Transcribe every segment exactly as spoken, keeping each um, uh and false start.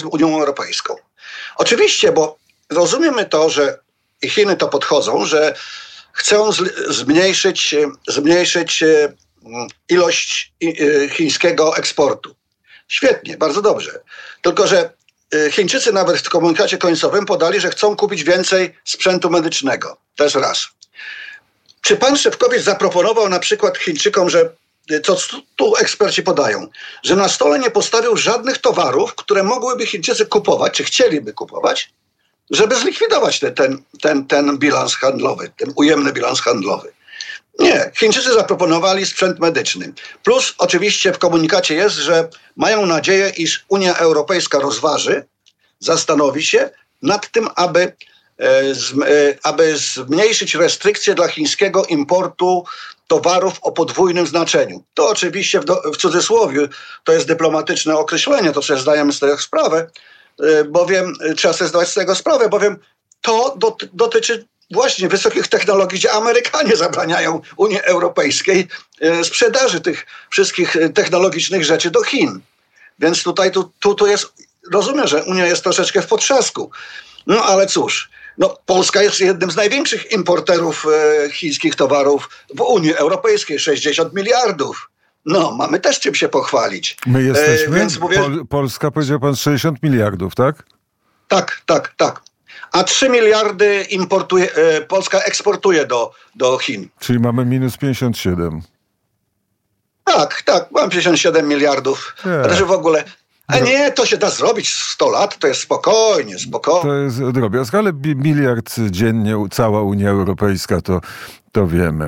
Unią Europejską. Oczywiście, bo rozumiemy to, że Chiny to podchodzą, że chcą zmniejszyć, zmniejszyć ilość chińskiego eksportu. Świetnie, bardzo dobrze. Tylko że Chińczycy nawet w komunikacie końcowym podali, że chcą kupić więcej sprzętu medycznego. Też raz. Czy pan Szefkowic zaproponował na przykład Chińczykom, że co tu eksperci podają, że na stole nie postawił żadnych towarów, które mogłyby Chińczycy kupować, czy chcieliby kupować, żeby zlikwidować te, ten, ten, ten bilans handlowy, ten ujemny bilans handlowy. Nie, Chińczycy zaproponowali sprzęt medyczny. Plus oczywiście w komunikacie jest, że mają nadzieję, iż Unia Europejska rozważy, zastanowi się nad tym, aby, e, z, e, aby zmniejszyć restrykcje dla chińskiego importu towarów o podwójnym znaczeniu. To oczywiście w, do, w cudzysłowie to jest dyplomatyczne określenie, to sobie zdajemy z tego sprawę, e, bowiem trzeba sobie zdawać z tego sprawę, bowiem to doty, dotyczy właśnie wysokich technologii, gdzie Amerykanie zabraniają Unii Europejskiej e, sprzedaży tych wszystkich technologicznych rzeczy do Chin. Więc tutaj tu, tu, tu jest, rozumiem, że Unia jest troszeczkę w potrzasku. No ale cóż, no, Polska jest jednym z największych importerów e, chińskich towarów w Unii Europejskiej, sześćdziesiąt miliardów. No, mamy też czym się pochwalić. My jesteśmy, e, więc mówię, Pol- Polska, powiedział pan, sześćdziesiąt miliardów, tak? Tak, tak, tak. A trzy miliardy importuje, e, Polska eksportuje do, do Chin. Czyli mamy minus pięćdziesiąt siedem. Tak, tak, mam pięćdziesiąt siedem miliardów. Nie. Też w ogóle... A nie, to się da zrobić sto lat, to jest spokojnie, spokojnie. To jest drobiazg, ale bi- miliard dziennie, cała Unia Europejska, to, to wiemy.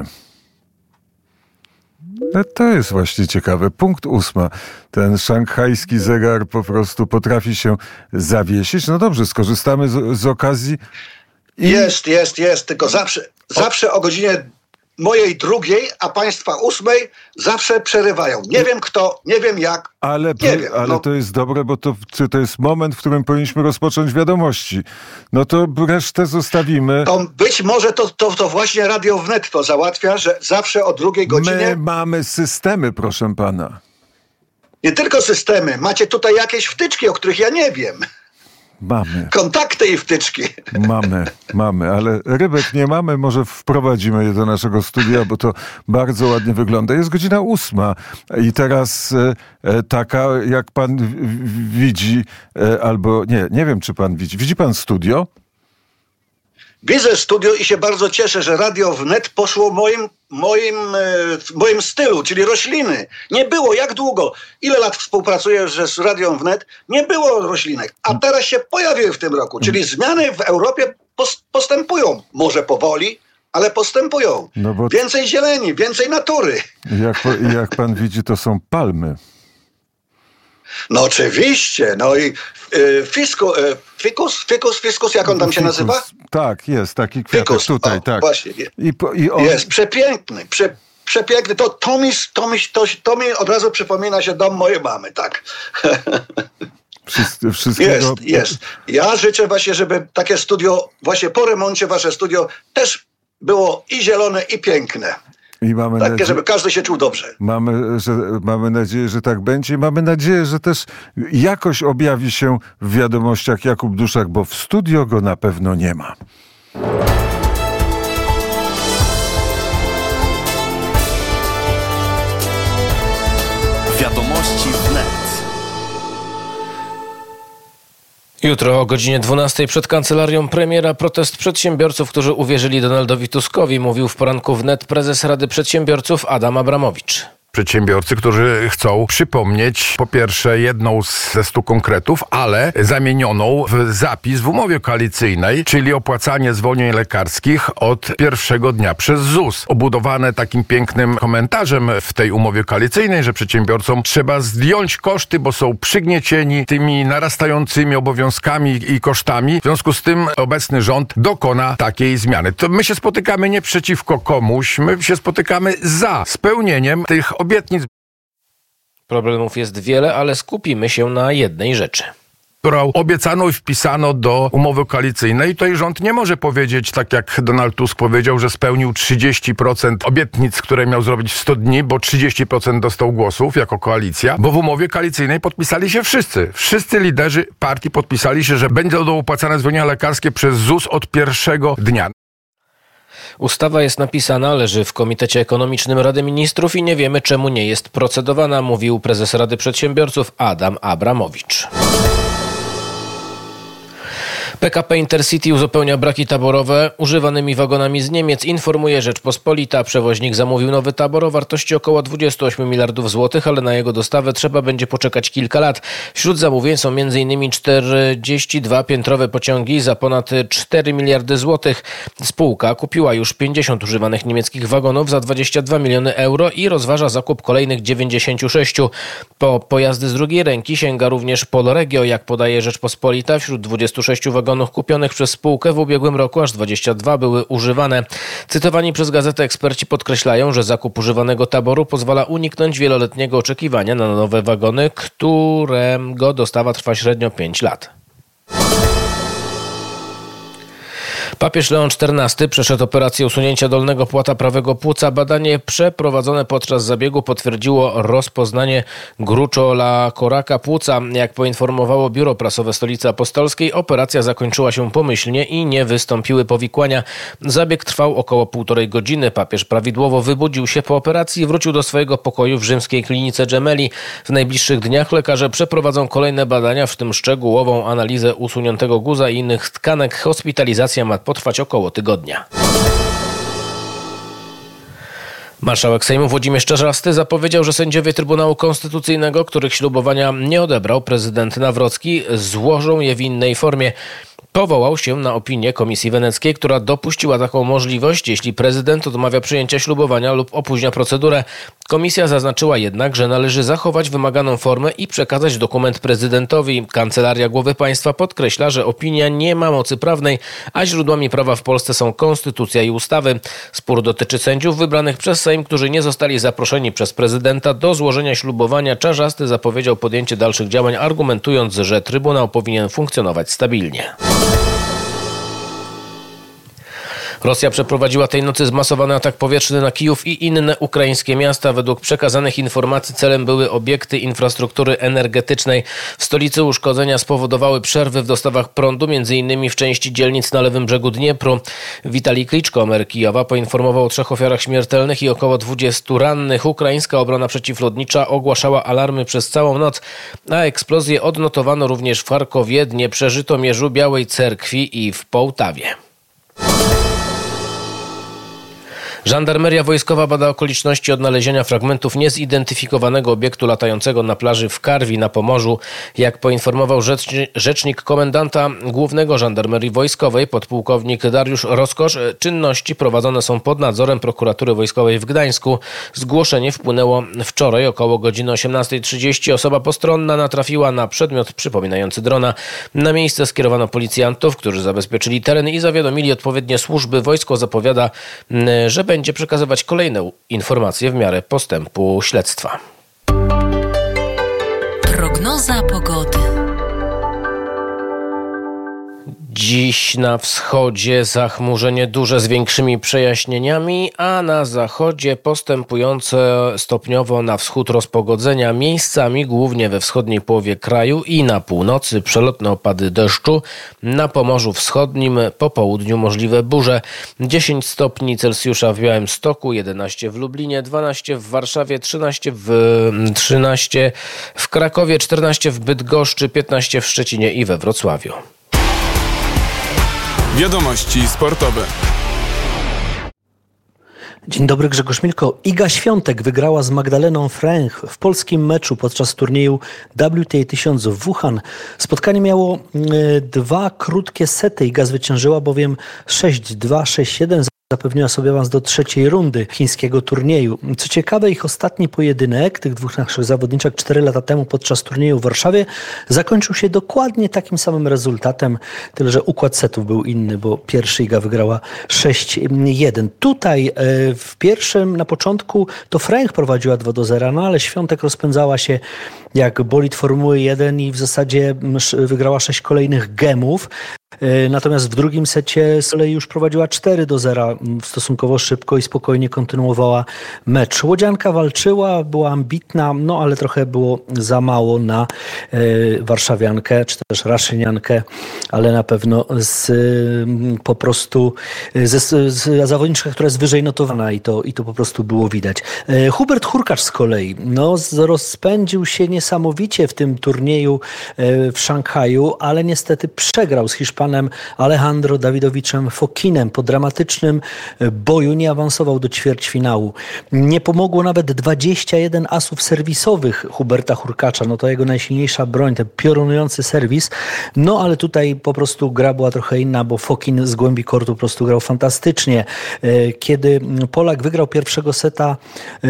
No to jest właśnie ciekawe. Punkt ósma. Ten szanghajski zegar po prostu potrafi się zawiesić. No dobrze, skorzystamy z, z okazji. I... Jest, jest, jest, tylko zawsze, zawsze o godzinie mojej drugiej, a państwa ósmej zawsze przerywają. Nie wiem kto, nie wiem jak, Ale, nie wiem. ale no. to jest dobre, bo to, to jest moment, w którym powinniśmy rozpocząć wiadomości. No to resztę zostawimy. To być może to, to, to właśnie Radio Wnet to załatwia, że zawsze o drugiej godzinie... My mamy systemy, proszę pana. Nie tylko systemy, macie tutaj jakieś wtyczki, o których ja nie wiem. Mamy. Kontakty i wtyczki. Mamy, mamy, ale rybek nie mamy. Może wprowadzimy je do naszego studia, bo to bardzo ładnie wygląda. Jest godzina ósma i teraz e, taka, jak pan w, w, widzi, e, albo nie, nie wiem, czy pan widzi. Widzi pan studio? Widzę studio i się bardzo cieszę, że Radio Wnet poszło moim, moim, w moim stylu, czyli rośliny. Nie było, jak długo? Ile lat współpracuję że z Radią Wnet? Nie było roślinek, a teraz się pojawiły w tym roku. Czyli zmiany w Europie postępują. Może powoli, ale postępują. No bo więcej zieleni, więcej natury. Jak, jak pan widzi, to są palmy. No oczywiście, no i y, fisku, y, fikus, fikus, fiskus, jak on tam się Fikus. nazywa? Tak, jest taki kwiatek Fikus, tutaj, o, tak. Właśnie. I, po, i on... Jest przepiękny, prze, przepiękny. To, to, mi, to, mi, to, to mi od razu przypomina się dom mojej mamy, tak. Wszyst, wszystkiego... Jest, jest. Ja życzę właśnie, żeby takie studio, właśnie po remoncie wasze studio też było i zielone, i piękne. I mamy Takie, nadzieję, żeby każdy się czuł dobrze. Mamy, że, mamy nadzieję, że tak będzie. I mamy nadzieję, że też jakoś objawi się w wiadomościach Jakub Duszak, bo w studio go na pewno nie ma. Wiadomości wnet. Jutro o godzinie dwunastej przed kancelarią premiera protest przedsiębiorców, którzy uwierzyli Donaldowi Tuskowi, mówił w poranku wnet prezes Rady Przedsiębiorców Adam Abramowicz. Przedsiębiorcy, którzy chcą przypomnieć po pierwsze jedną ze stu konkretów, ale zamienioną w zapis w umowie koalicyjnej, czyli opłacanie zwolnień lekarskich od pierwszego dnia przez Z U S. Obudowane takim pięknym komentarzem w tej umowie koalicyjnej, że przedsiębiorcom trzeba zdjąć koszty, bo są przygniecieni tymi narastającymi obowiązkami i kosztami. W związku z tym obecny rząd dokona takiej zmiany. To my się spotykamy nie przeciwko komuś, my się spotykamy za spełnieniem tych obietnic. Problemów jest wiele, ale skupimy się na jednej rzeczy. którą obiecano i wpisano do umowy koalicyjnej. Tutaj rząd nie może powiedzieć, tak jak Donald Tusk powiedział, że spełnił trzydzieści procent obietnic, które miał zrobić w sto dni, bo trzydzieści procent dostał głosów jako koalicja, bo w umowie koalicyjnej podpisali się wszyscy. Wszyscy liderzy partii podpisali się, że będą opłacane zwolnienia lekarskie przez Z U S od pierwszego dnia. Ustawa jest napisana, leży w Komitecie Ekonomicznym Rady Ministrów i nie wiemy, czemu nie jest procedowana, mówił prezes Rady Przedsiębiorców Adam Abramowicz. P K P Intercity uzupełnia braki taborowe używanymi wagonami z Niemiec, informuje Rzeczpospolita. Przewoźnik zamówił nowy tabor o wartości około dwadzieścia osiem miliardów złotych, ale na jego dostawę trzeba będzie poczekać kilka lat. Wśród zamówień są między innymi czterdzieści dwa piętrowe pociągi za ponad cztery miliardy złotych. Spółka kupiła już pięćdziesiąt używanych niemieckich wagonów za dwadzieścia dwa miliony euro i rozważa zakup kolejnych dziewięćdziesięciu sześciu. Po pojazdy z drugiej ręki sięga również Polregio, jak podaje Rzeczpospolita. Wśród dwudziestu sześciu wagonów kupionych przez spółkę w ubiegłym roku aż dwadzieścia dwa były używane. Cytowani przez gazetę eksperci podkreślają, że zakup używanego taboru pozwala uniknąć wieloletniego oczekiwania na nowe wagony, którego dostawa trwa średnio pięć lat. Papież Leon czternasty przeszedł operację usunięcia dolnego płata prawego płuca. Badanie przeprowadzone podczas zabiegu potwierdziło rozpoznanie gruczola-koraka płuca. Jak poinformowało Biuro Prasowe Stolicy Apostolskiej, operacja zakończyła się pomyślnie i nie wystąpiły powikłania. Zabieg trwał około półtorej godziny. Papież prawidłowo wybudził się po operacji i wrócił do swojego pokoju w rzymskiej klinice Gemelli. W najbliższych dniach lekarze przeprowadzą kolejne badania, w tym szczegółową analizę usuniętego guza i innych tkanek. Hospitalizacja ma potrwać około tygodnia. Marszałek Sejmu Włodzimierz Czarzasty zapowiedział, że sędziowie Trybunału Konstytucyjnego, których ślubowania nie odebrał prezydent Nawrocki, złożą je w innej formie. Powołał się na opinię Komisji Weneckiej, która dopuściła taką możliwość, jeśli prezydent odmawia przyjęcia ślubowania lub opóźnia procedurę. Komisja zaznaczyła jednak, że należy zachować wymaganą formę i przekazać dokument prezydentowi. Kancelaria Głowy Państwa podkreśla, że opinia nie ma mocy prawnej, a źródłami prawa w Polsce są konstytucja i ustawy. Spór dotyczy sędziów wybranych przez Sejm, którzy nie zostali zaproszeni przez prezydenta do złożenia ślubowania. Czarzasty zapowiedział podjęcie dalszych działań, argumentując, że Trybunał powinien funkcjonować stabilnie. Rosja przeprowadziła tej nocy zmasowany atak powietrzny na Kijów i inne ukraińskie miasta. Według przekazanych informacji celem były obiekty infrastruktury energetycznej. W stolicy uszkodzenia spowodowały przerwy w dostawach prądu, między innymi w części dzielnic na lewym brzegu Dniepru. Witalij Kliczko, mer Kijowa, poinformował o trzech ofiarach śmiertelnych i około dwudziestu rannych. Ukraińska obrona przeciwlotnicza ogłaszała alarmy przez całą noc, a eksplozje odnotowano również w Charkowie, Dnieprze, Żytomierzu, Białej Cerkwi i w Połtawie. Żandarmeria wojskowa bada okoliczności odnalezienia fragmentów niezidentyfikowanego obiektu latającego na plaży w Karwi na Pomorzu. Jak poinformował rzecznik komendanta głównego Żandarmerii Wojskowej, podpułkownik Dariusz Roskosz, czynności prowadzone są pod nadzorem Prokuratury Wojskowej w Gdańsku. Zgłoszenie wpłynęło wczoraj około godziny osiemnastej trzydzieści. Osoba postronna natrafiła na przedmiot przypominający drona. Na miejsce skierowano policjantów, którzy zabezpieczyli teren i zawiadomili odpowiednie służby. Wojsko zapowiada, że będzie będzie przekazywać kolejne informacje w miarę postępu śledztwa. Prognoza pogody. Dziś na wschodzie zachmurzenie duże z większymi przejaśnieniami, a na zachodzie postępujące stopniowo na wschód rozpogodzenia, miejscami głównie we wschodniej połowie kraju i na północy przelotne opady deszczu. Na Pomorzu Wschodnim po południu możliwe burze. dziesięć stopni Celsjusza w Białymstoku, jedenaście w Lublinie, dwanaście w Warszawie, trzynaście w, trzynaście w Krakowie, czternaście w Bydgoszczy, piętnaście w Szczecinie i we Wrocławiu. Wiadomości sportowe. Dzień dobry, Grzegorz Milko. Iga Świątek wygrała z Magdaleną Fręch w polskim meczu podczas turnieju W T A tysiąc w Wuhan. Spotkanie miało y, dwa krótkie sety. Iga zwyciężyła bowiem sześć dwa, sześć jeden. zapewniła sobie awans do trzeciej rundy chińskiego turnieju. Co ciekawe, ich ostatni pojedynek, tych dwóch naszych zawodniczek cztery lata temu podczas turnieju w Warszawie, zakończył się dokładnie takim samym rezultatem, tyle że układ setów był inny, bo pierwszy Iga wygrała sześć jeden. Tutaj w pierwszym, na początku to Fręch prowadziła dwa do zera, no ale Świątek rozpędzała się jak bolid Formuły jeden i w zasadzie wygrała sześć kolejnych gemów. Natomiast w drugim secie z kolei już prowadziła cztery do zera stosunkowo szybko i spokojnie kontynuowała mecz. Łodzianka walczyła, była ambitna, no ale trochę było za mało na y, warszawiankę, czy też raszyniankę, ale na pewno z, y, po prostu ze, z zawodniczka, która jest wyżej notowana i to, i to po prostu było widać. Y, Hubert Hurkacz z kolei no, rozpędził się niesamowicie w tym turnieju y, w Szanghaju, ale niestety przegrał z Hiszpanem Alejandro Dawidowiczem Fokinem. Po dramatycznym boju nie awansował do ćwierćfinału. Nie pomogło nawet dwadzieścia jeden asów serwisowych Huberta Hurkacza. No to jego najsilniejsza broń, ten piorunujący serwis. No ale tutaj po prostu gra była trochę inna, bo Fokin z głębi kortu po prostu grał fantastycznie. Kiedy Polak wygrał pierwszego seta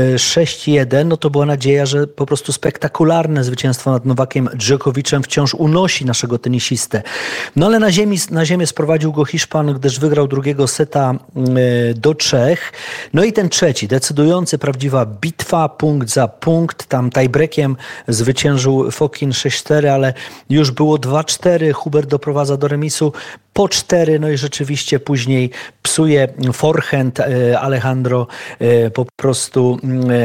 sześć jeden, no to była nadzieja, że po prostu spektakularne zwycięstwo nad Nowakiem Dżokowiczem wciąż unosi naszego tenisistę. No ale na ziemi Na ziemię sprowadził go Hiszpan, gdyż wygrał drugiego seta do trzech. No i ten trzeci, decydujący, prawdziwa bitwa, punkt za punkt. Tam tiebreakiem zwyciężył Fokin sześć cztery, ale już było dwa cztery. Hubert doprowadza do remisu po cztery, no i rzeczywiście później psuje forehand. Alejandro po prostu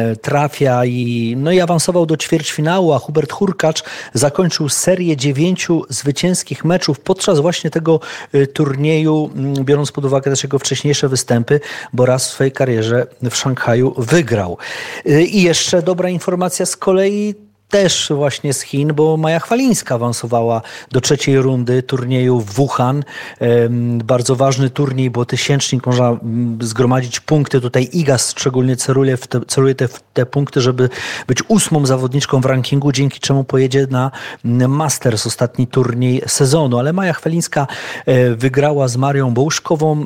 trafia i, no i awansował do ćwierćfinału, a Hubert Hurkacz zakończył serię dziewięciu zwycięskich meczów podczas właśnie tego turnieju, biorąc pod uwagę też jego wcześniejsze występy, bo raz w swojej karierze w Szanghaju wygrał. I jeszcze dobra informacja z kolei też właśnie z Chin, bo Maja Chwalińska awansowała do trzeciej rundy turnieju w Wuhan. Bardzo ważny turniej, bo tysięcznik, można zgromadzić punkty. Tutaj Iga szczególnie celuje, w te, celuje te, w te punkty, żeby być ósmą zawodniczką w rankingu, dzięki czemu pojedzie na Masters, ostatni turniej sezonu. Ale Maja Chwalińska wygrała z Marią Bołuszkową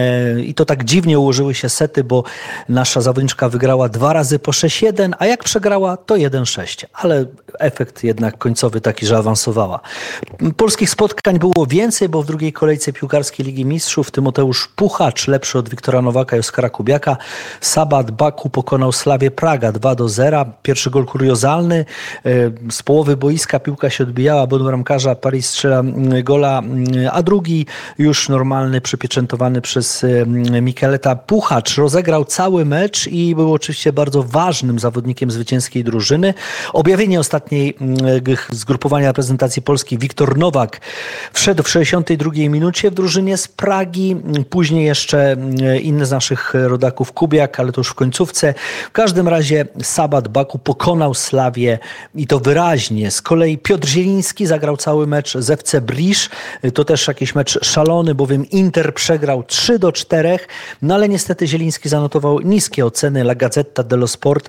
i to tak dziwnie ułożyły się sety, bo nasza zawodniczka wygrała dwa razy po sześć jeden, a jak przegrała, to jeden sześć. Ale efekt jednak końcowy taki, że awansowała. Polskich spotkań było więcej, bo w drugiej kolejce piłkarskiej Ligi Mistrzów Tymoteusz Puchacz, lepszy od Wiktora Nowaka i Oskara Kubiaka. Sabat Baku pokonał Slawię Praga dwa do zera. Pierwszy gol kuriozalny. Z połowy boiska piłka się odbijała, bo do bramkarza Paris strzela gola, a drugi już normalny, przypieczętowany przez Mikeleta. Puchacz rozegrał cały mecz i był oczywiście bardzo ważnym zawodnikiem zwycięskiej drużyny. Objawienie ostatniej zgrupowania reprezentacji Polski Wiktor Nowak wszedł w sześćdziesiątej drugiej minucie w drużynie z Pragi. Później jeszcze inny z naszych rodaków Kubiak, ale to już w końcówce. W każdym razie Sabat Baku pokonał Slawię i to wyraźnie. Z kolei Piotr Zieliński zagrał cały mecz z F C Brisz. To też jakiś mecz szalony, bowiem Inter przegrał trzy do czterech, no ale niestety Zieliński zanotował niskie oceny. La Gazzetta dello Sport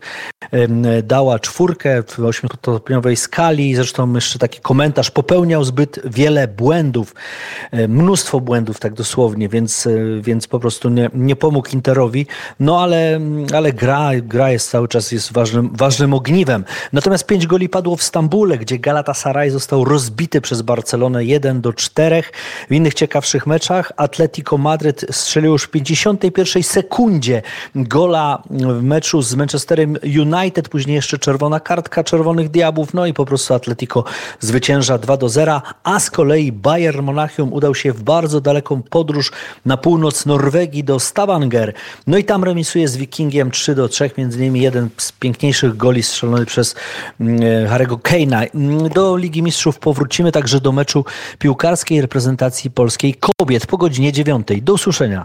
dała czwórkę w ośmiostopniowej skali. Zresztą jeszcze taki komentarz: popełniał zbyt wiele błędów, mnóstwo błędów tak dosłownie, więc, więc po prostu nie, nie pomógł Interowi. No ale, ale gra, gra jest cały czas jest ważnym, ważnym ogniwem. Natomiast pięć goli padło w Stambule, gdzie Galatasaray został rozbity przez Barcelonę jeden do czterech. W innych ciekawszych meczach Atletico Madryt strzelił już w pięćdziesiątej pierwszej sekundzie gola w meczu z Manchesterem United, później jeszcze czerwona kartka Czerwonych Diabłów, no i po prostu Atletico zwycięża dwa do zera, a z kolei Bayern Monachium udał się w bardzo daleką podróż na północ Norwegii do Stavanger, no i tam remisuje z Wikingiem trzy do trzech, między innymi jeden z piękniejszych goli strzelony przez Harry'ego Kane'a. Do Ligi Mistrzów powrócimy także do meczu piłkarskiej reprezentacji polskiej kobiet po godzinie dziewiątej. Do usłyszenia.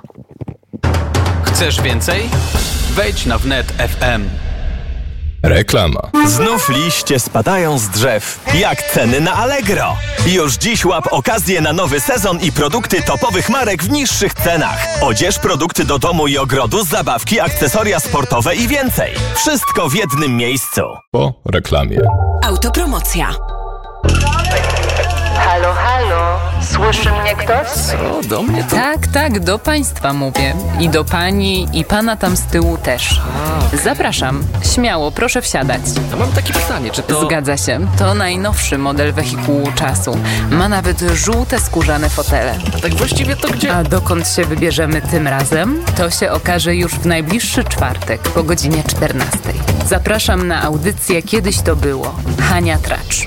Chcesz więcej? Wejdź na wnet kropka f m. Reklama. Znów liście spadają z drzew. Jak ceny na Allegro. Już dziś łap okazję na nowy sezon i produkty topowych marek w niższych cenach. Odzież, produkty do domu i ogrodu, zabawki, akcesoria sportowe i więcej. Wszystko w jednym miejscu. Po reklamie. Autopromocja. Halo, halo. Słyszy mnie ktoś? Co, do mnie to? Tak, tak, do państwa mówię. I do pani, i pana tam z tyłu też. Zapraszam. Śmiało, proszę wsiadać. A mam takie pytanie, czy to... Zgadza się. To najnowszy model wehikułu czasu. Ma nawet żółte skórzane fotele. A tak właściwie to gdzie? A dokąd się wybierzemy tym razem? To się okaże już w najbliższy czwartek po godzinie czternastej. Zapraszam na audycję Kiedyś to było. Hania Tracz.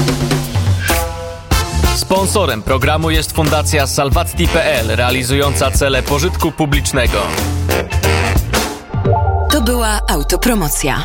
Sponsorem programu jest Fundacja Salvati kropka pe el, realizująca cele pożytku publicznego. To była autopromocja.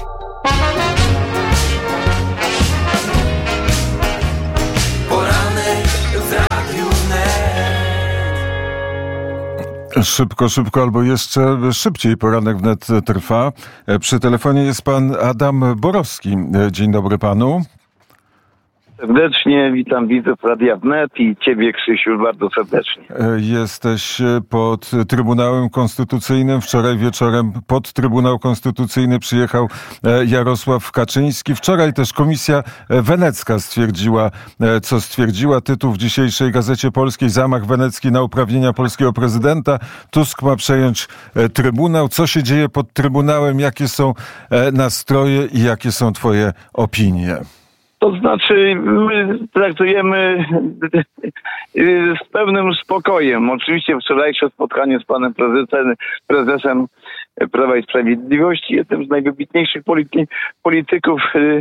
Szybko, szybko albo jeszcze szybciej poranek wnet trwa. Przy telefonie jest pan Adam Borowski. Dzień dobry panu. Serdecznie witam widzów Radia Wnet i ciebie, Krzysiu, bardzo serdecznie. Jesteś pod Trybunałem Konstytucyjnym. Wczoraj wieczorem pod Trybunał Konstytucyjny przyjechał Jarosław Kaczyński. Wczoraj też Komisja Wenecka stwierdziła, co stwierdziła. Tytuł w dzisiejszej Gazecie Polskiej: Zamach wenecki na uprawnienia polskiego prezydenta. Tusk ma przejąć Trybunał. Co się dzieje pod Trybunałem? Jakie są nastroje i jakie są twoje opinie? To znaczy, my traktujemy z pewnym spokojem. Oczywiście wczorajsze spotkanie z panem prezesem, prezesem Prawa i Sprawiedliwości, jednym z najwybitniejszych polity, polityków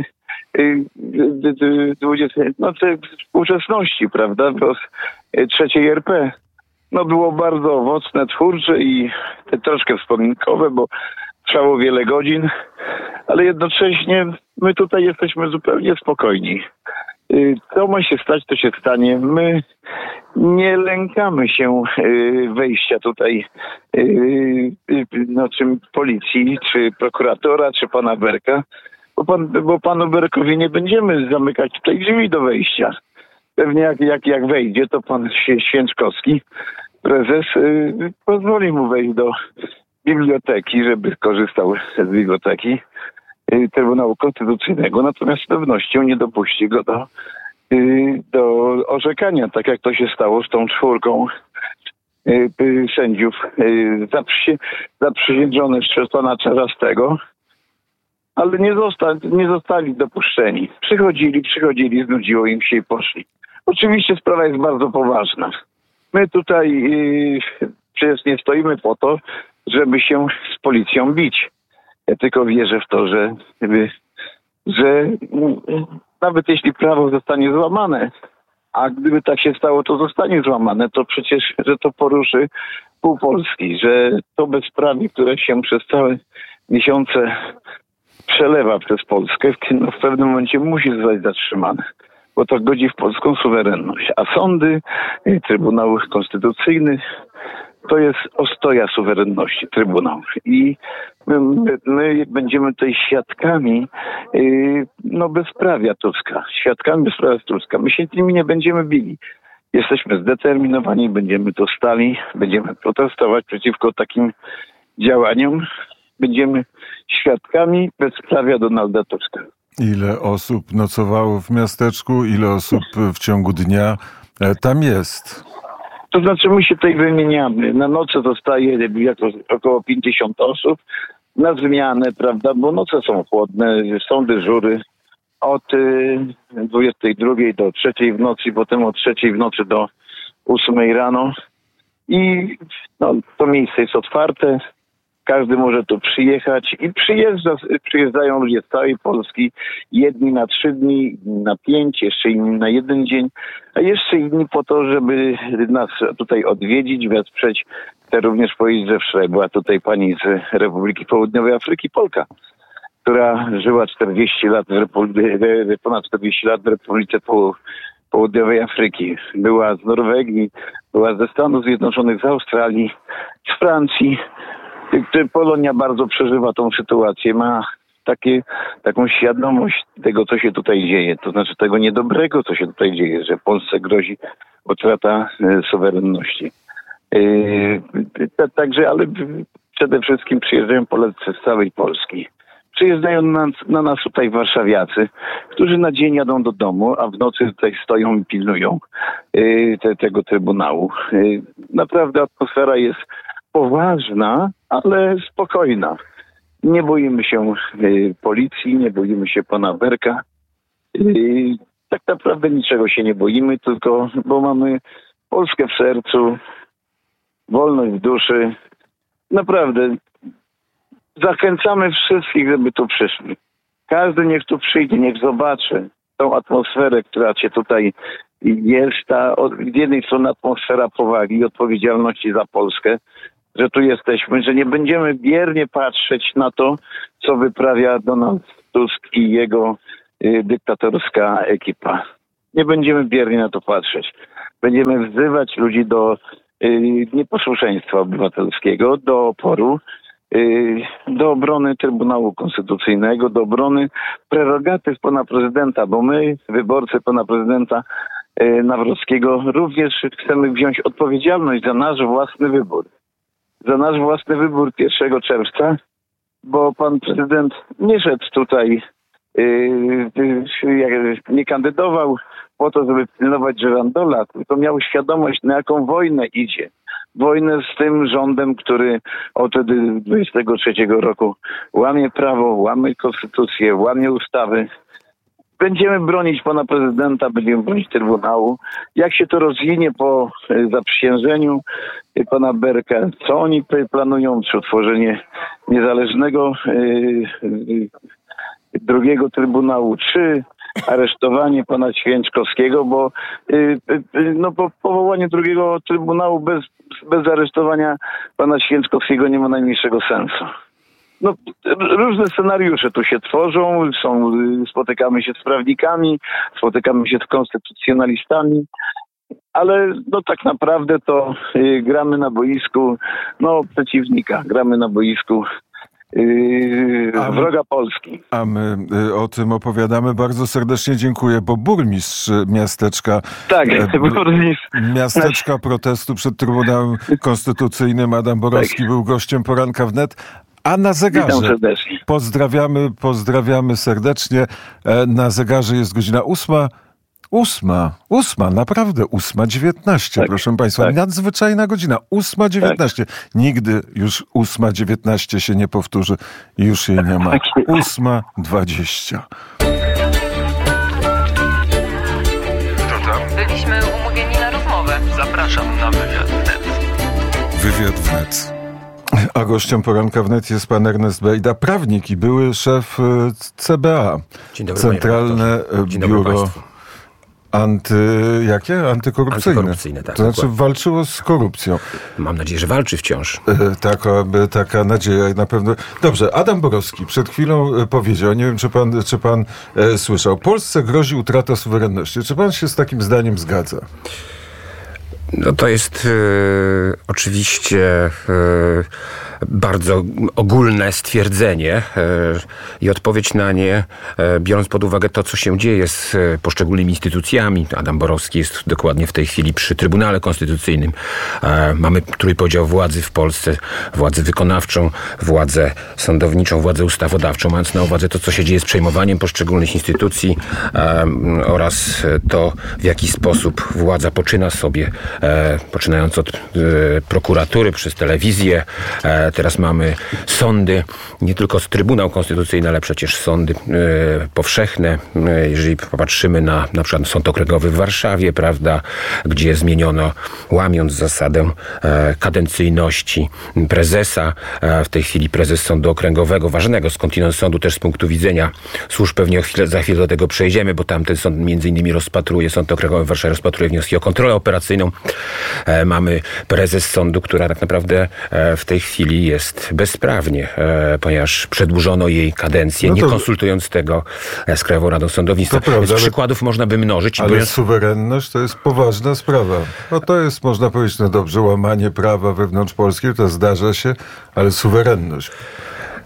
dwudziestej no, współczesności, prawda, trzeciej er pe. No, było bardzo owocne, twórcze i troszkę wspominkowe, bo trwało wiele godzin, ale jednocześnie my tutaj jesteśmy zupełnie spokojni. Co ma się stać, to się stanie. My nie lękamy się wejścia tutaj no, czy policji, czy prokuratora, czy pana Berka, bo, pan, bo panu Berkowi nie będziemy zamykać tutaj drzwi do wejścia. Pewnie jak, jak, jak wejdzie, to pan Święczkowski, prezes, pozwoli mu wejść do biblioteki, żeby korzystał z biblioteki Trybunału Konstytucyjnego, natomiast z pewnością nie dopuści go do, do orzekania, tak jak to się stało z tą czwórką sędziów zaprzy, zaprzysiężonych przez pana Czarzastego, ale nie, zosta, nie zostali dopuszczeni. Przychodzili, przychodzili, znudziło im się i poszli. Oczywiście sprawa jest bardzo poważna. My tutaj yy, przecież nie stoimy po to, żeby się z policją bić. Ja tylko wierzę w to, że, że nawet jeśli prawo zostanie złamane, a gdyby tak się stało, to zostanie złamane, to przecież, że to poruszy pół Polski, że to bezprawie, które się przez całe miesiące przelewa przez Polskę, no w pewnym momencie musi zostać zatrzymane, bo to godzi w polską suwerenność. A sądy, Trybunał Konstytucyjny, to jest ostoja suwerenności, Trybunał. I my, my będziemy tutaj świadkami yy, no bezprawia Tuska. Świadkami bezprawia Tuska. My się nimi nie będziemy bili. Jesteśmy zdeterminowani, będziemy to stali, będziemy protestować przeciwko takim działaniom. Będziemy świadkami bezprawia Donalda Tuska. Ile osób nocowało w miasteczku? Ile osób w ciągu dnia tam jest? To znaczy my się tutaj wymieniamy. Na noce zostaje około pięćdziesiąt osób na zmianę, prawda, bo noce są chłodne, są dyżury od dwudziestej drugiej do trzeciej w nocy, potem od trzeciej w nocy do ósmej rano. I no, to miejsce jest otwarte. Każdy może tu przyjechać i przyjeżdża, przyjeżdżają ludzie z całej Polski. Jedni na trzy dni, na pięć, jeszcze inni na jeden dzień, a jeszcze inni po to, żeby nas tutaj odwiedzić, wesprzeć. Chcę również powiedzieć, że wczoraj była tutaj pani z Republiki Południowej Afryki, Polka, która żyła czterdzieści lat w Republice, ponad czterdzieści lat w Republice Południowej Afryki. Była z Norwegii, była ze Stanów Zjednoczonych, z Australii, z Francji. Polonia bardzo przeżywa tą sytuację, ma takie, taką świadomość tego, co się tutaj dzieje, to znaczy tego niedobrego, co się tutaj dzieje, że Polsce grozi utrata e, suwerenności. E, t- także, ale przede wszystkim przyjeżdżają Polacy z całej Polski. Przyjeżdżają na, na nas tutaj warszawiacy, którzy na dzień jadą do domu, a w nocy tutaj stoją i pilnują yy, te, tego Trybunału. Yy, naprawdę atmosfera jest poważna, ale spokojna. Nie boimy się yy, policji, nie boimy się pana Berka. Yy, tak naprawdę niczego się nie boimy, tylko bo mamy Polskę w sercu, wolność w duszy. Naprawdę zachęcamy wszystkich, żeby tu przyszli. Każdy niech tu przyjdzie, niech zobaczy tą atmosferę, która cię tutaj jest. Ta, z jednej strony atmosfera powagi i odpowiedzialności za Polskę, że tu jesteśmy, że nie będziemy biernie patrzeć na to, co wyprawia Donald Tusk i jego y, dyktatorska ekipa. Nie będziemy biernie na to patrzeć. Będziemy wzywać ludzi do y, nieposłuszeństwa obywatelskiego, do oporu, do obrony Trybunału Konstytucyjnego, do obrony prerogatyw pana prezydenta, bo my, wyborcy pana prezydenta Nawrockiego, również chcemy wziąć odpowiedzialność za nasz własny wybór. Za nasz własny wybór pierwszego czerwca, bo pan prezydent nie szedł tutaj, nie kandydował po to, żeby pilnować żerandola, tylko miał świadomość, na jaką wojnę idzie. Wojnę z tym rządem, który od dwudziestego trzeciego roku łamie prawo, łamie konstytucję, łamie ustawy. Będziemy bronić pana prezydenta, będziemy bronić Trybunału. Jak się to rozwinie po zaprzysiężeniu pana Berka, co oni planują, czy utworzenie niezależnego yy, drugiego Trybunału, czy aresztowanie pana Święczkowskiego, bo yy, yy, no, po powołaniu drugiego Trybunału bez, bez aresztowania pana Święczkowskiego nie ma najmniejszego sensu. No, różne scenariusze tu się tworzą, są, spotykamy się z prawnikami, spotykamy się z konstytucjonalistami, ale no tak naprawdę to y, gramy na boisku no, przeciwnika, gramy na boisku Yy, a my, wroga Polski. A my y, o tym opowiadamy. Bardzo serdecznie dziękuję, bo burmistrz miasteczka tak, e, burmistrz. miasteczka protestu przed Trybunałem Konstytucyjnym Adam Borowski tak. był gościem Poranka Wnet. A na zegarze pozdrawiamy, pozdrawiamy serdecznie. E, na zegarze jest godzina ósma. Ósma, ósma, naprawdę ósma dziewiętnaście, tak, proszę państwa. Tak. Nadzwyczajna godzina, ósma dziewiętnaście. Tak. Nigdy już ósma dziewiętnaście się nie powtórzy i już jej nie ma. Ósma dwadzieścia. Byliśmy umówieni na rozmowę. Zapraszam na wywiad wnet. Wywiad wnet. A gościem Poranka Wnet jest pan Ernest Bejda, prawnik i były szef C B A. Dzień dobry, Centralne Dzień Biuro... dobry państwu. Anty... jakie? Antykorupcyjne. Antykorupcyjne, tak. To znaczy dokładnie. walczyło z korupcją. Mam nadzieję, że walczy wciąż. Taka, taka nadzieja na pewno. Dobrze, Adam Borowski przed chwilą powiedział, nie wiem, czy pan, czy pan e, słyszał, Polsce grozi utrata suwerenności. Czy pan się z takim zdaniem zgadza? No to jest e, oczywiście e, bardzo ogólne stwierdzenie e, i odpowiedź na nie, e, biorąc pod uwagę to, co się dzieje z e, poszczególnymi instytucjami. Adam Borowski jest dokładnie w tej chwili przy Trybunale Konstytucyjnym. E, mamy trójpodział władzy w Polsce, władzę wykonawczą, władzę sądowniczą, władzę ustawodawczą, mając na uwadze to, co się dzieje z przejmowaniem poszczególnych instytucji e, oraz to, w jaki sposób władza poczyna sobie, e, poczynając od e, prokuratury, przez telewizję, e, teraz mamy sądy, nie tylko Trybunał Konstytucyjny, ale przecież sądy e, powszechne. E, jeżeli popatrzymy na na przykład Sąd Okręgowy w Warszawie, prawda, gdzie zmieniono, łamiąc zasadę e, kadencyjności prezesa, e, w tej chwili prezes Sądu Okręgowego, ważnego skądinąd sądu też z punktu widzenia służb, pewnie o chwilę, za chwilę do tego przejdziemy, bo tamten sąd między innymi rozpatruje, Sąd Okręgowy w Warszawie rozpatruje wnioski o kontrolę operacyjną. E, mamy prezes sądu, która tak naprawdę e, w tej chwili jest bezprawnie, e, ponieważ przedłużono jej kadencję, no to, nie konsultując tego e, z Krajową Radą Sądownictwa. Prawda, Więc przykładów można by mnożyć. Ale biorąc... suwerenność to jest poważna sprawa. No to jest, można powiedzieć, no dobrze, łamanie prawa wewnątrz Polski, to zdarza się, ale suwerenność.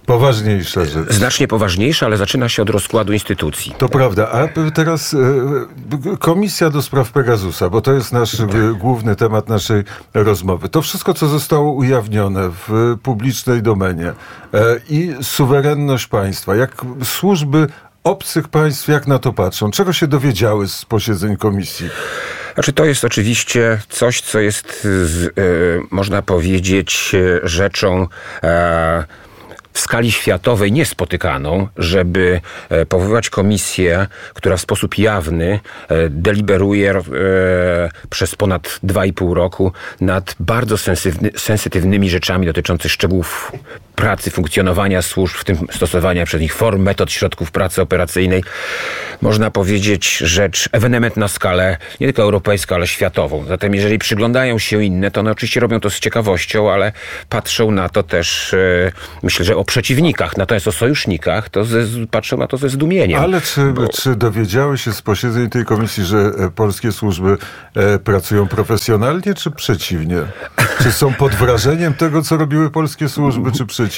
Poważniejsza rzecz. Znacznie poważniejsza, ale zaczyna się od rozkładu instytucji. To prawda. A teraz e, Komisja do spraw Pegasusa, bo to jest nasz tak. główny temat naszej rozmowy. To wszystko, co zostało ujawnione w publicznej domenie e, i suwerenność państwa, jak służby obcych państw, jak na to patrzą? Czego się dowiedziały z posiedzeń komisji? Znaczy, to jest oczywiście coś, co jest, e, można powiedzieć, rzeczą e, w skali światowej niespotykaną, żeby powoływać komisję, która w sposób jawny deliberuje przez ponad dwa i pół roku nad bardzo sensytywnymi rzeczami dotyczącymi szczegółów pracy, funkcjonowania służb, w tym stosowania przez nich form, metod, środków pracy operacyjnej. Można powiedzieć rzecz, ewenement na skalę nie tylko europejską, ale światową. Zatem jeżeli przyglądają się inne, to one oczywiście robią to z ciekawością, ale patrzą na to też, e, myślę, że o przeciwnikach, natomiast o sojusznikach, to ze, patrzą na to ze zdumieniem. Ale czy, bo... czy dowiedziały się z posiedzeń tej komisji, że polskie służby e, pracują profesjonalnie, czy przeciwnie? Czy są pod wrażeniem tego, co robiły polskie służby, czy przeciwnie?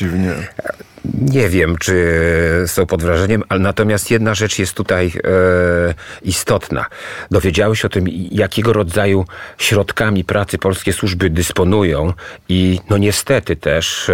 Nie wiem, czy są pod wrażeniem, ale natomiast jedna rzecz jest tutaj e, istotna. Dowiedziały się o tym, jakiego rodzaju środkami pracy polskie służby dysponują i no niestety też e,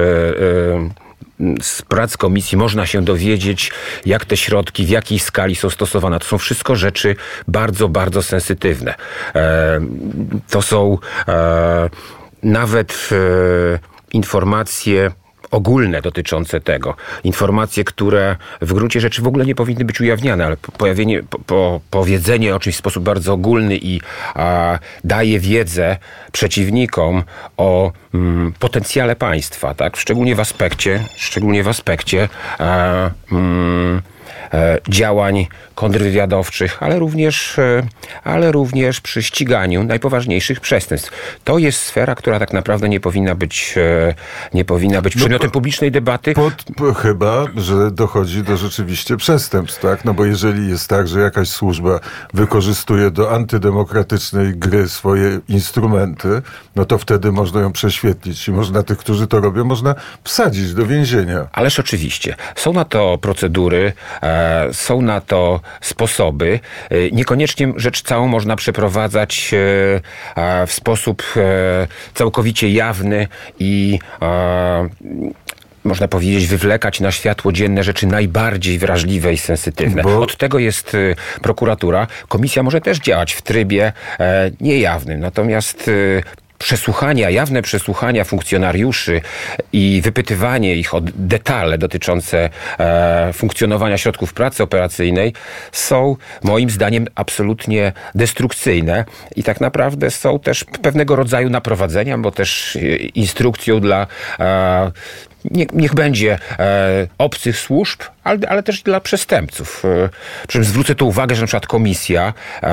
e, z prac komisji można się dowiedzieć, jak te środki, w jakiej skali są stosowane. To są wszystko rzeczy bardzo, bardzo sensytywne. E, to są e, nawet e, informacje ogólne dotyczące tego. Informacje, które w gruncie rzeczy w ogóle nie powinny być ujawniane, ale pojawienie, po, po, powiedzenie o czymś w sposób bardzo ogólny i a, daje wiedzę przeciwnikom o mm, potencjale państwa, tak? Szczególnie w aspekcie, szczególnie w aspekcie a, mm, działań kontrwywiadowczych, ale również, ale również przy ściganiu najpoważniejszych przestępstw. To jest sfera, która tak naprawdę nie powinna być, nie powinna być przedmiotem no, publicznej debaty. Pod, po, chyba, że dochodzi do rzeczywiście przestępstw, tak? No bo jeżeli jest tak, że jakaś służba wykorzystuje do antydemokratycznej gry swoje instrumenty, no to wtedy można ją prześwietlić i można tych, którzy to robią, można wsadzić do więzienia. Ależ oczywiście. Są na to procedury, e, są na to sposoby. E, niekoniecznie rzecz całą można przeprowadzać e, w sposób e, całkowicie jawny i e, można powiedzieć, wywlekać na światło dzienne rzeczy najbardziej wrażliwe i sensytywne. Bo... Od tego jest y, prokuratura. Komisja może też działać w trybie e, niejawnym. Natomiast y, przesłuchania, jawne przesłuchania funkcjonariuszy i wypytywanie ich o detale dotyczące e, funkcjonowania środków pracy operacyjnej są moim zdaniem absolutnie destrukcyjne i tak naprawdę są też pewnego rodzaju naprowadzeniem, bo też instrukcją dla e, Nie, niech będzie e, obcych służb, ale, ale też dla przestępców. E, przy czym zwrócę tu uwagę, że na przykład komisja e,